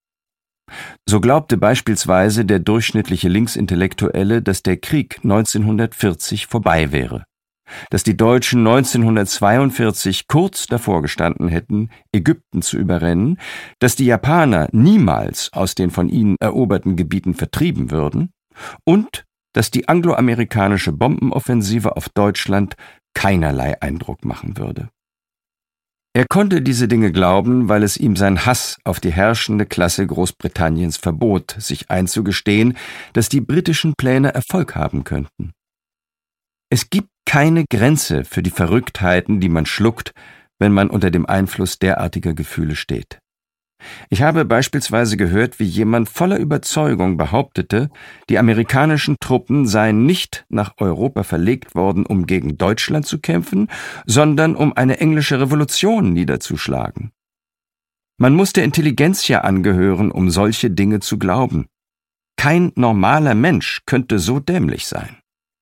S1: So glaubte beispielsweise der durchschnittliche Linksintellektuelle, dass der Krieg neunzehnhundertvierzig vorbei wäre, dass die Deutschen neunzehnhundertzweiundvierzig kurz davor gestanden hätten, Ägypten zu überrennen, dass die Japaner niemals aus den von ihnen eroberten Gebieten vertrieben würden und dass die angloamerikanische Bombenoffensive auf Deutschland keinerlei Eindruck machen würde. Er konnte diese Dinge glauben, weil es ihm sein Hass auf die herrschende Klasse Großbritanniens verbot, sich einzugestehen, dass die britischen Pläne Erfolg haben könnten. Es gibt keine Grenze für die Verrücktheiten, die man schluckt, wenn man unter dem Einfluss derartiger Gefühle steht. Ich habe beispielsweise gehört, wie jemand voller Überzeugung behauptete, die amerikanischen Truppen seien nicht nach Europa verlegt worden, um gegen Deutschland zu kämpfen, sondern um eine englische Revolution niederzuschlagen. Man muss der Intelligenzia angehören, um solche Dinge zu glauben. Kein normaler Mensch könnte so dämlich sein.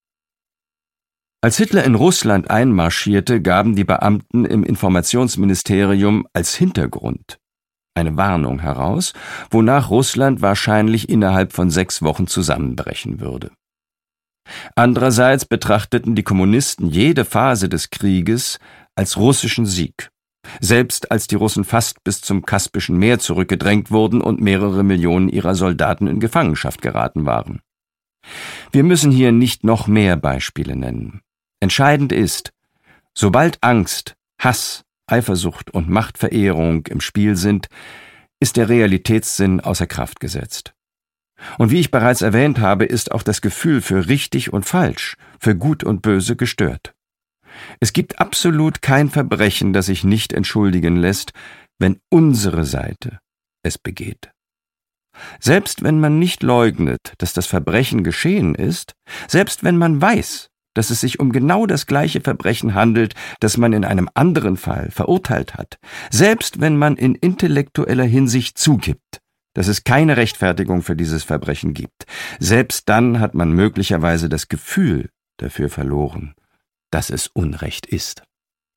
S1: Als Hitler in Russland einmarschierte, gaben die Beamten im Informationsministerium als Hintergrund eine Warnung heraus, wonach Russland wahrscheinlich innerhalb von sechs Wochen zusammenbrechen würde. Andererseits betrachteten die Kommunisten jede Phase des Krieges als russischen Sieg, selbst als die Russen fast bis zum Kaspischen Meer zurückgedrängt wurden und mehrere Millionen ihrer Soldaten in Gefangenschaft geraten waren. Wir müssen hier nicht noch mehr Beispiele nennen. Entscheidend ist, sobald Angst, Hass, Eifersucht und Machtverehrung im Spiel sind, ist der Realitätssinn außer Kraft gesetzt. Und wie ich bereits erwähnt habe, ist auch das Gefühl für richtig und falsch, für gut und böse gestört. Es gibt absolut kein Verbrechen, das sich nicht entschuldigen lässt, wenn unsere Seite es begeht. Selbst wenn man nicht leugnet, dass das Verbrechen geschehen ist, selbst wenn man weiß, dass es sich um genau das gleiche Verbrechen handelt, das man in einem anderen Fall verurteilt hat, selbst wenn man in intellektueller Hinsicht zugibt, dass es keine Rechtfertigung für dieses Verbrechen gibt, selbst dann hat man möglicherweise das Gefühl dafür verloren, dass es Unrecht ist.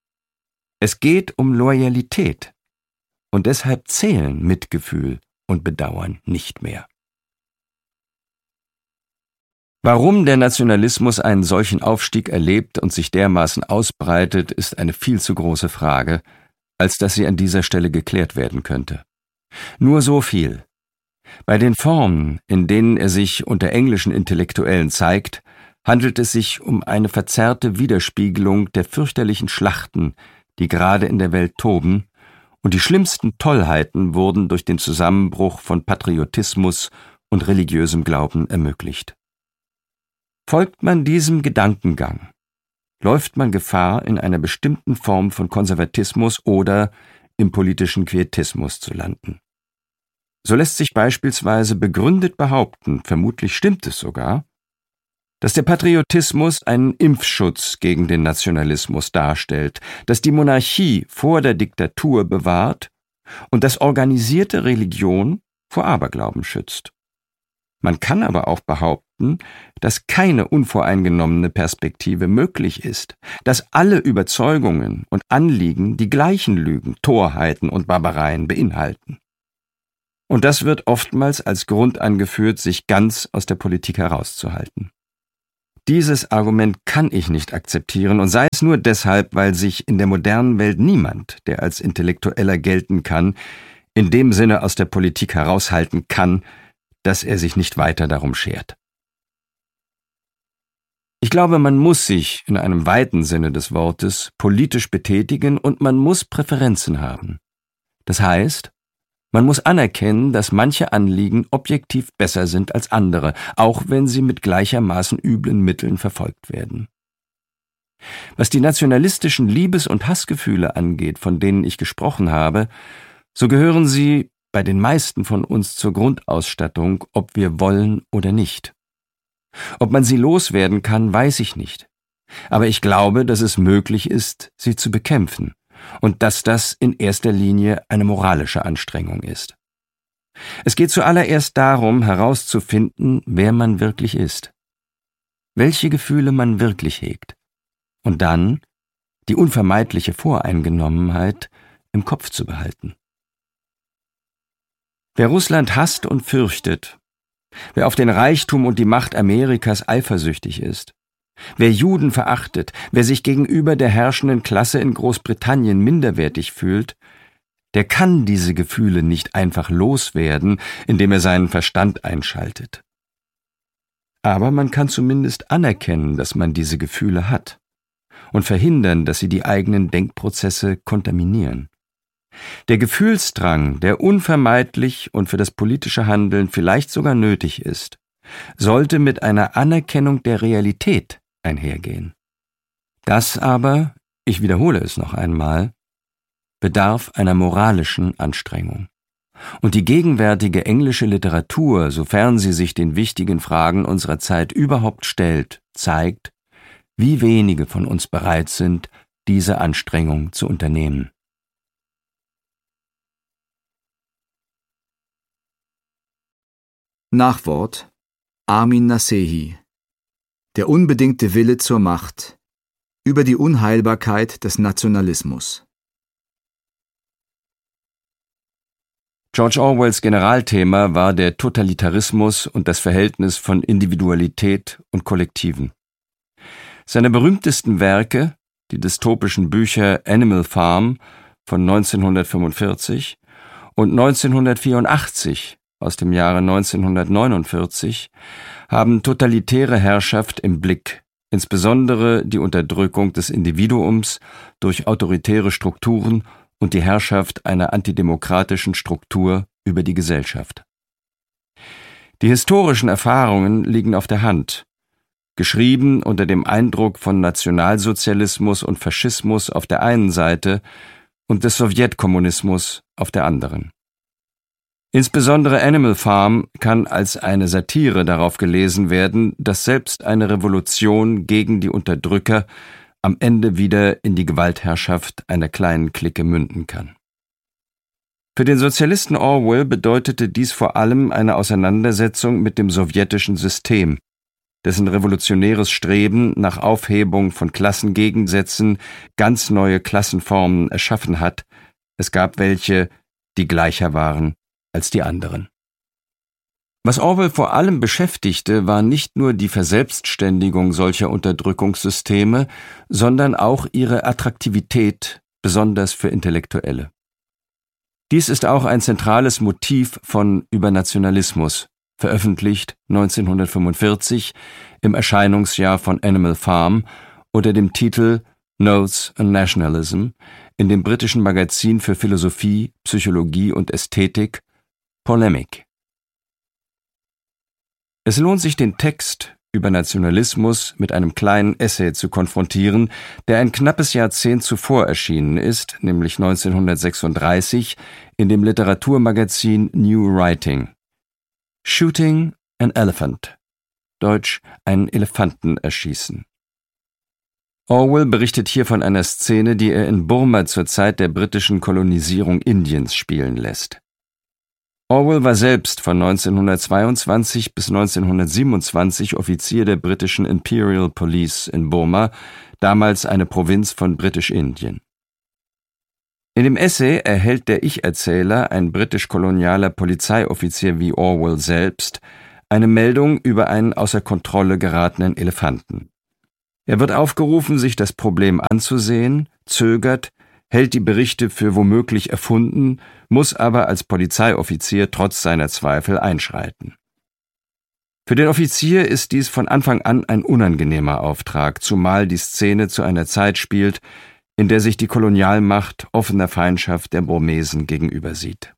S1: Es geht um Loyalität, und deshalb zählen Mitgefühl und Bedauern nicht mehr. Warum der Nationalismus einen solchen Aufstieg erlebt und sich dermaßen ausbreitet, ist eine viel zu große Frage, als dass sie an dieser Stelle geklärt werden könnte. Nur so viel. Bei den Formen, in denen er sich unter englischen Intellektuellen zeigt, handelt es sich um eine verzerrte Widerspiegelung der fürchterlichen Schlachten, die gerade in der Welt toben, und die schlimmsten Tollheiten wurden durch den Zusammenbruch von Patriotismus und religiösem Glauben ermöglicht. Folgt man diesem Gedankengang, läuft man Gefahr, in einer bestimmten Form von Konservatismus oder im politischen Quietismus zu landen. So lässt sich beispielsweise begründet behaupten, vermutlich stimmt es sogar, dass der Patriotismus einen Impfschutz gegen den Nationalismus darstellt, dass die Monarchie vor der Diktatur bewahrt und dass organisierte Religion vor Aberglauben schützt. Man kann aber auch behaupten, dass keine unvoreingenommene Perspektive möglich ist, dass alle Überzeugungen und Anliegen die gleichen Lügen, Torheiten und Barbareien beinhalten. Und das wird oftmals als Grund angeführt, sich ganz aus der Politik herauszuhalten. Dieses Argument kann ich nicht akzeptieren, und sei es nur deshalb, weil sich in der modernen Welt niemand, der als Intellektueller gelten kann, in dem Sinne aus der Politik heraushalten kann, dass er sich nicht weiter darum schert. Ich glaube, man muss sich in einem weiten Sinne des Wortes politisch betätigen und man muss Präferenzen haben. Das heißt, man muss anerkennen, dass manche Anliegen objektiv besser sind als andere, auch wenn sie mit gleichermaßen üblen Mitteln verfolgt werden. Was die nationalistischen Liebes- und Hassgefühle angeht, von denen ich gesprochen habe, so gehören sie bei den meisten von uns zur Grundausstattung, ob wir wollen oder nicht. Ob man sie loswerden kann, weiß ich nicht. Aber ich glaube, dass es möglich ist, sie zu bekämpfen und dass das in erster Linie eine moralische Anstrengung ist. Es geht zuallererst darum, herauszufinden, wer man wirklich ist, welche Gefühle man wirklich hegt und dann die unvermeidliche Voreingenommenheit im Kopf zu behalten. Wer Russland hasst und fürchtet, wer auf den Reichtum und die Macht Amerikas eifersüchtig ist, wer Juden verachtet, wer sich gegenüber der herrschenden Klasse in Großbritannien minderwertig fühlt, der kann diese Gefühle nicht einfach loswerden, indem er seinen Verstand einschaltet. Aber man kann zumindest anerkennen, dass man diese Gefühle hat und verhindern, dass sie die eigenen Denkprozesse kontaminieren. Der Gefühlsdrang, der unvermeidlich und für das politische Handeln vielleicht sogar nötig ist, sollte mit einer Anerkennung der Realität einhergehen. Das aber, ich wiederhole es noch einmal, bedarf einer moralischen Anstrengung. Und die gegenwärtige englische Literatur, sofern sie sich den wichtigen Fragen unserer Zeit überhaupt stellt, zeigt, wie wenige von uns bereit sind, diese Anstrengung zu unternehmen.
S5: Nachwort: Amin Nasehi. Der unbedingte Wille zur Macht. Über die Unheilbarkeit des Nationalismus.
S1: George Orwells Generalthema war der Totalitarismus und das Verhältnis von Individualität und Kollektiven. Seine berühmtesten Werke, die dystopischen Bücher Animal Farm von neunzehnhundertfünfundvierzig und neunzehnhundertvierundachtzig aus dem Jahre neunzehnhundertneunundvierzig, haben totalitäre Herrschaft im Blick, insbesondere die Unterdrückung des Individuums durch autoritäre Strukturen und die Herrschaft einer antidemokratischen Struktur über die Gesellschaft. Die historischen Erfahrungen liegen auf der Hand, geschrieben unter dem Eindruck von Nationalsozialismus und Faschismus auf der einen Seite und des Sowjetkommunismus auf der anderen. Insbesondere Animal Farm kann als eine Satire darauf gelesen werden, dass selbst eine Revolution gegen die Unterdrücker am Ende wieder in die Gewaltherrschaft einer kleinen Clique münden kann. Für den Sozialisten Orwell bedeutete dies vor allem eine Auseinandersetzung mit dem sowjetischen System, dessen revolutionäres Streben nach Aufhebung von Klassengegensätzen ganz neue Klassenformen erschaffen hat. Es gab welche, die gleicher waren als die anderen. Was Orwell vor allem beschäftigte, war nicht nur die Verselbstständigung solcher Unterdrückungssysteme, sondern auch ihre Attraktivität, besonders für Intellektuelle. Dies ist auch ein zentrales Motiv von Übernationalismus, veröffentlicht neunzehnhundertfünfundvierzig im Erscheinungsjahr von Animal Farm unter dem Titel Notes on Nationalism in dem britischen Magazin für Philosophie, Psychologie und Ästhetik Polemic. Es lohnt sich, den Text über Nationalismus mit einem kleinen Essay zu konfrontieren, der ein knappes Jahrzehnt zuvor erschienen ist, nämlich neunzehnhundertsechsunddreißig, in dem Literaturmagazin New Writing. Shooting an Elephant, deutsch einen Elefanten erschießen. Orwell berichtet hier von einer Szene, die er in Burma zur Zeit der britischen Kolonisierung Indiens spielen lässt. Orwell war selbst von neunzehnhundertzweiundzwanzig bis neunzehnhundertsiebenundzwanzig Offizier der britischen Imperial Police in Burma, damals eine Provinz von Britisch-Indien. In dem Essay erhält der Ich-Erzähler, ein britisch-kolonialer Polizeioffizier wie Orwell selbst, eine Meldung über einen außer Kontrolle geratenen Elefanten. Er wird aufgerufen, sich das Problem anzusehen, zögert, hält die Berichte für womöglich erfunden, muss aber als Polizeioffizier trotz seiner Zweifel einschreiten. Für den Offizier ist dies von Anfang an ein unangenehmer Auftrag, zumal die Szene zu einer Zeit spielt, in der sich die Kolonialmacht offener Feindschaft der Burmesen gegenübersieht.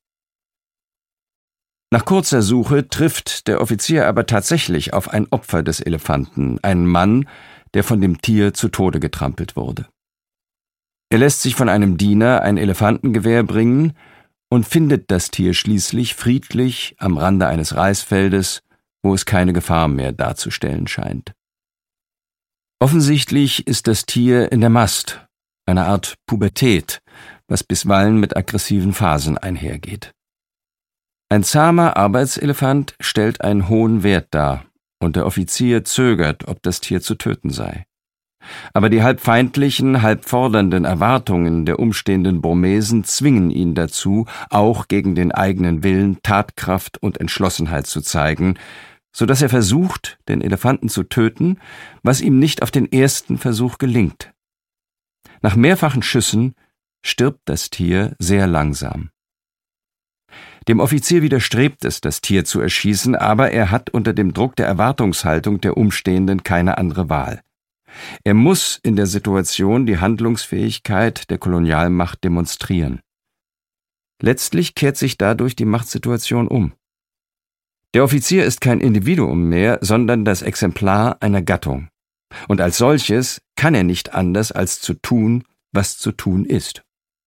S1: Nach kurzer Suche trifft der Offizier aber tatsächlich auf ein Opfer des Elefanten, einen Mann, der von dem Tier zu Tode getrampelt wurde. Er lässt sich von einem Diener ein Elefantengewehr bringen und findet das Tier schließlich friedlich am Rande eines Reisfeldes, wo es keine Gefahr mehr darzustellen scheint. Offensichtlich ist das Tier in der Mast, eine Art Pubertät, was bisweilen mit aggressiven Phasen einhergeht. Ein zahmer Arbeitselefant stellt einen hohen Wert dar, und der Offizier zögert, ob das Tier zu töten sei. Aber die halb feindlichen, halb fordernden Erwartungen der umstehenden Burmesen zwingen ihn dazu, auch gegen den eigenen Willen Tatkraft und Entschlossenheit zu zeigen, so dass er versucht, den Elefanten zu töten, was ihm nicht auf den ersten Versuch gelingt. Nach mehrfachen Schüssen stirbt das Tier sehr langsam. Dem Offizier widerstrebt es, das Tier zu erschießen, aber er hat unter dem Druck der Erwartungshaltung der Umstehenden keine andere Wahl. Er muss in der Situation die Handlungsfähigkeit der Kolonialmacht demonstrieren. Letztlich kehrt sich dadurch die Machtsituation um. Der Offizier ist kein Individuum mehr, sondern das Exemplar einer Gattung. Und als solches kann er nicht anders, als zu tun, was zu tun ist.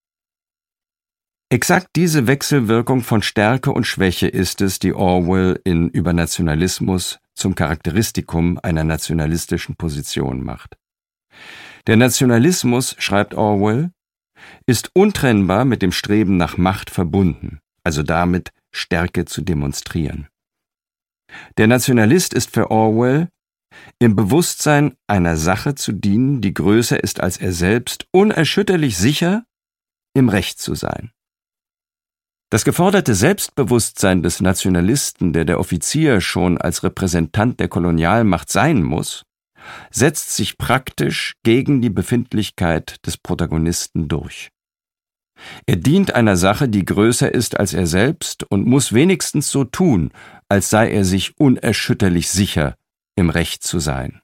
S1: Exakt diese Wechselwirkung von Stärke und Schwäche ist es, die Orwell in Übernationalismus zum Charakteristikum einer nationalistischen Position macht. Der Nationalismus, schreibt Orwell, ist untrennbar mit dem Streben nach Macht verbunden, also damit, Stärke zu demonstrieren. Der Nationalist ist für Orwell im Bewusstsein einer Sache zu dienen, die größer ist als er selbst, unerschütterlich sicher, im Recht zu sein. Das geforderte Selbstbewusstsein des Nationalisten, der der Offizier schon als Repräsentant der Kolonialmacht sein muss, setzt sich praktisch gegen die Befindlichkeit des Protagonisten durch. Er dient einer Sache, die größer ist als er selbst und muss wenigstens so tun, als sei er sich unerschütterlich sicher, im Recht zu sein.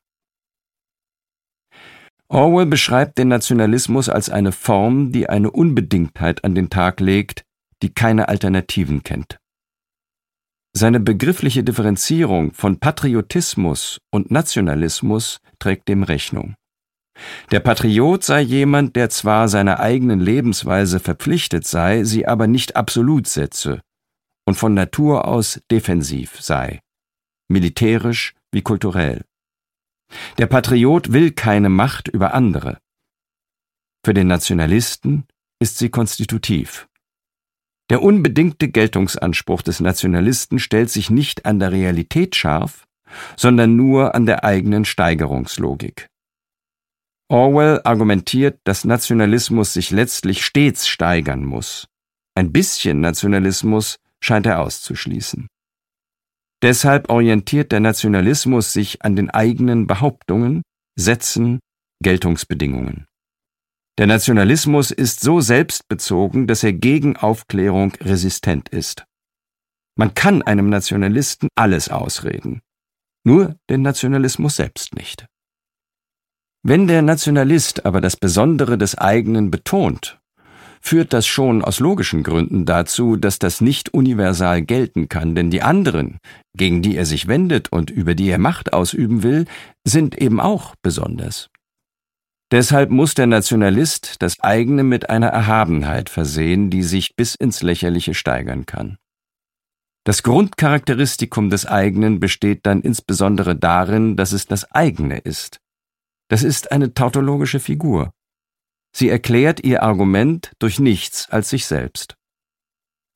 S1: Orwell beschreibt den Nationalismus als eine Form, die eine Unbedingtheit an den Tag legt, die keine Alternativen kennt. Seine begriffliche Differenzierung von Patriotismus und Nationalismus trägt dem Rechnung. Der Patriot sei jemand, der zwar seiner eigenen Lebensweise verpflichtet sei, sie aber nicht absolut setze und von Natur aus defensiv sei, militärisch wie kulturell. Der Patriot will keine Macht über andere. Für den Nationalisten ist sie konstitutiv. Der unbedingte Geltungsanspruch des Nationalisten stellt sich nicht an der Realität scharf, sondern nur an der eigenen Steigerungslogik. Orwell argumentiert, dass Nationalismus sich letztlich stets steigern muss. Ein bisschen Nationalismus scheint er auszuschließen. Deshalb orientiert der Nationalismus sich an den eigenen Behauptungen, Sätzen, Geltungsbedingungen. Der Nationalismus ist so selbstbezogen, dass er gegen Aufklärung resistent ist. Man kann einem Nationalisten alles ausreden, nur den Nationalismus selbst nicht. Wenn der Nationalist aber das Besondere des eigenen betont, führt das schon aus logischen Gründen dazu, dass das nicht universal gelten kann, denn die anderen, gegen die er sich wendet und über die er Macht ausüben will, sind eben auch besonders. Deshalb muss der Nationalist das eigene mit einer Erhabenheit versehen, die sich bis ins Lächerliche steigern kann. Das Grundcharakteristikum des eigenen besteht dann insbesondere darin, dass es das eigene ist. Das ist eine tautologische Figur. Sie erklärt ihr Argument durch nichts als sich selbst.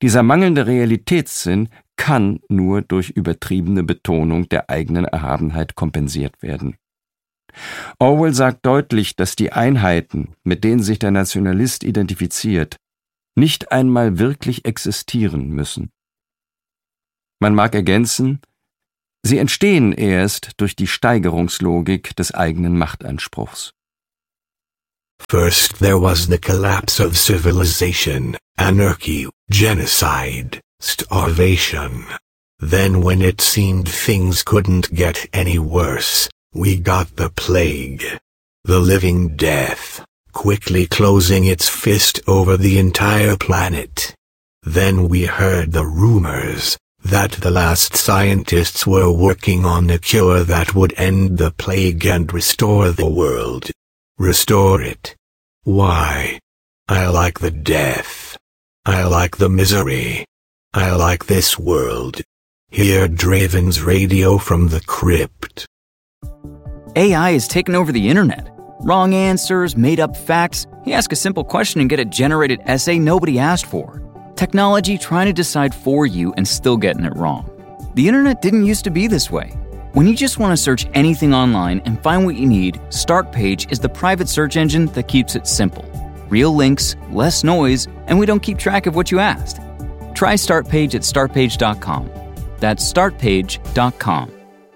S1: Dieser mangelnde Realitätssinn kann nur durch übertriebene Betonung der eigenen Erhabenheit kompensiert werden. Orwell sagt deutlich, dass die Einheiten, mit denen sich der Nationalist identifiziert, nicht einmal wirklich existieren müssen. Man mag ergänzen, sie entstehen erst durch die Steigerungslogik des eigenen Machtanspruchs.
S4: First there was the collapse of civilization, anarchy, genocide, starvation. Then when it seemed things couldn't get any worse, we got the plague, the living death, quickly closing its fist over the entire planet. Then we heard the rumors that the last scientists were working on a cure that would end the plague and restore the world. Restore it. Why? I like the death. I like the misery. I like this world. Hear Draven's Radio from the Crypt.
S2: A I has taken over the internet. Wrong answers, made-up facts. You ask a simple question and get a generated essay nobody asked for. Technology trying to decide for you and still getting it wrong. The internet didn't used to be this way. When you just want to search anything online and find what you need, Startpage is the private search engine that keeps it simple. Real links, less noise, and we don't keep track of what you asked. Try Startpage at startpage dot com. That's startpage dot com.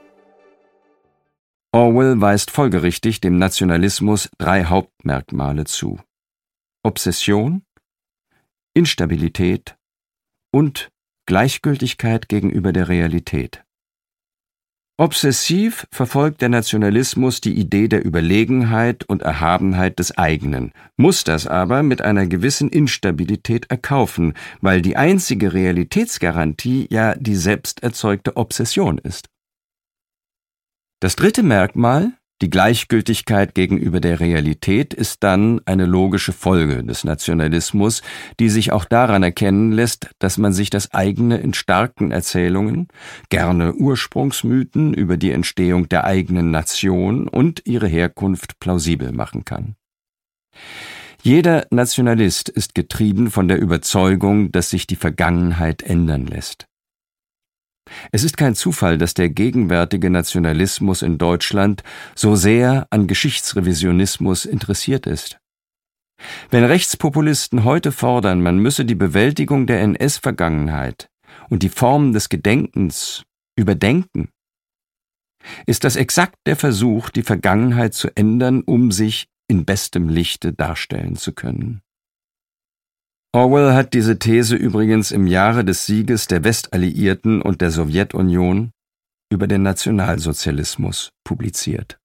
S1: Orwell weist folgerichtig dem Nationalismus drei Hauptmerkmale zu: Obsession, Instabilität und Gleichgültigkeit gegenüber der Realität. Obsessiv verfolgt der Nationalismus die Idee der Überlegenheit und Erhabenheit des eigenen, muss das aber mit einer gewissen Instabilität erkaufen, weil die einzige Realitätsgarantie ja die selbst erzeugte Obsession ist. Das dritte Merkmal, die Gleichgültigkeit gegenüber der Realität, ist dann eine logische Folge des Nationalismus, die sich auch daran erkennen lässt, dass man sich das eigene in starken Erzählungen, gerne Ursprungsmythen über die Entstehung der eigenen Nation und ihre Herkunft plausibel machen kann. Jeder Nationalist ist getrieben von der Überzeugung, dass sich die Vergangenheit ändern lässt. Es ist kein Zufall, dass der gegenwärtige Nationalismus in Deutschland so sehr an Geschichtsrevisionismus interessiert ist. Wenn Rechtspopulisten heute fordern, man müsse die Bewältigung der N S-Vergangenheit und die Formen des Gedenkens überdenken, ist das exakt der Versuch, die Vergangenheit zu ändern, um sich in bestem Lichte darstellen zu können. Orwell hat diese These übrigens im Jahre des Sieges der Westalliierten und der Sowjetunion über den Nationalsozialismus publiziert.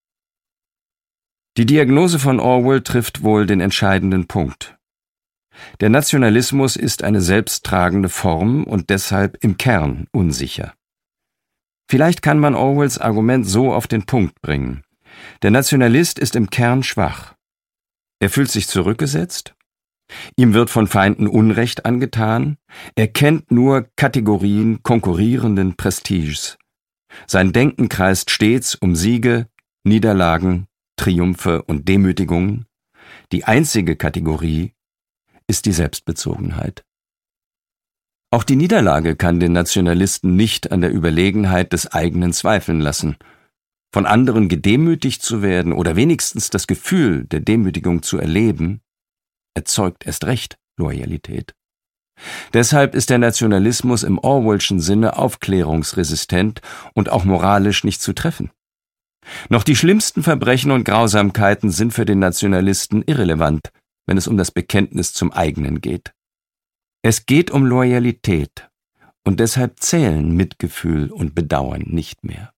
S1: Die Diagnose von Orwell trifft wohl den entscheidenden Punkt. Der Nationalismus ist eine selbsttragende Form und deshalb im Kern unsicher. Vielleicht kann man Orwells Argument so auf den Punkt bringen. Der Nationalist ist im Kern schwach. Er fühlt sich zurückgesetzt. Ihm wird von Feinden Unrecht angetan, er kennt nur Kategorien konkurrierenden Prestiges. Sein Denken kreist stets um Siege, Niederlagen, Triumphe und Demütigungen. Die einzige Kategorie ist die Selbstbezogenheit. Auch die Niederlage kann den Nationalisten nicht an der Überlegenheit des eigenen zweifeln lassen. Von anderen gedemütigt zu werden oder wenigstens das Gefühl der Demütigung zu erleben, erzeugt erst recht Loyalität. Deshalb ist der Nationalismus im Orwellschen Sinne aufklärungsresistent und auch moralisch nicht zu treffen. Noch die schlimmsten Verbrechen und Grausamkeiten sind für den Nationalisten irrelevant, wenn es um das Bekenntnis zum eigenen geht. Es geht um Loyalität und deshalb zählen Mitgefühl und Bedauern nicht mehr.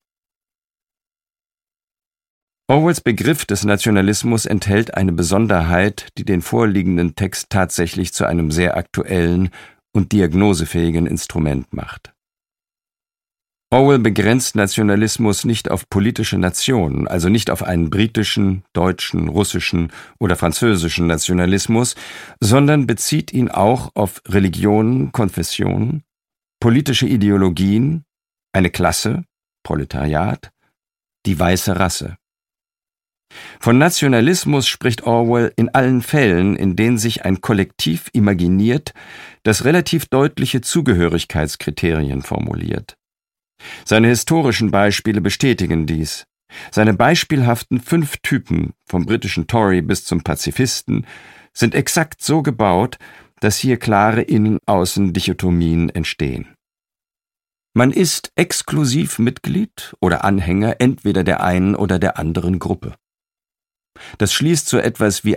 S1: Orwells Begriff des Nationalismus enthält eine Besonderheit, die den vorliegenden Text tatsächlich zu einem sehr aktuellen und diagnosefähigen Instrument macht. Orwell begrenzt Nationalismus nicht auf politische Nationen, also nicht auf einen britischen, deutschen, russischen oder französischen Nationalismus, sondern bezieht ihn auch auf Religionen, Konfessionen, politische Ideologien, eine Klasse, Proletariat, die weiße Rasse. Von Nationalismus spricht Orwell in allen Fällen, in denen sich ein Kollektiv imaginiert, das relativ deutliche Zugehörigkeitskriterien formuliert. Seine historischen Beispiele bestätigen dies. Seine beispielhaften fünf Typen, vom britischen Tory bis zum Pazifisten, sind exakt so gebaut, dass hier klare Innen-Außen-Dichotomien entstehen. Man ist exklusiv Mitglied oder Anhänger entweder der einen oder der anderen Gruppe. Das schließt so etwas wie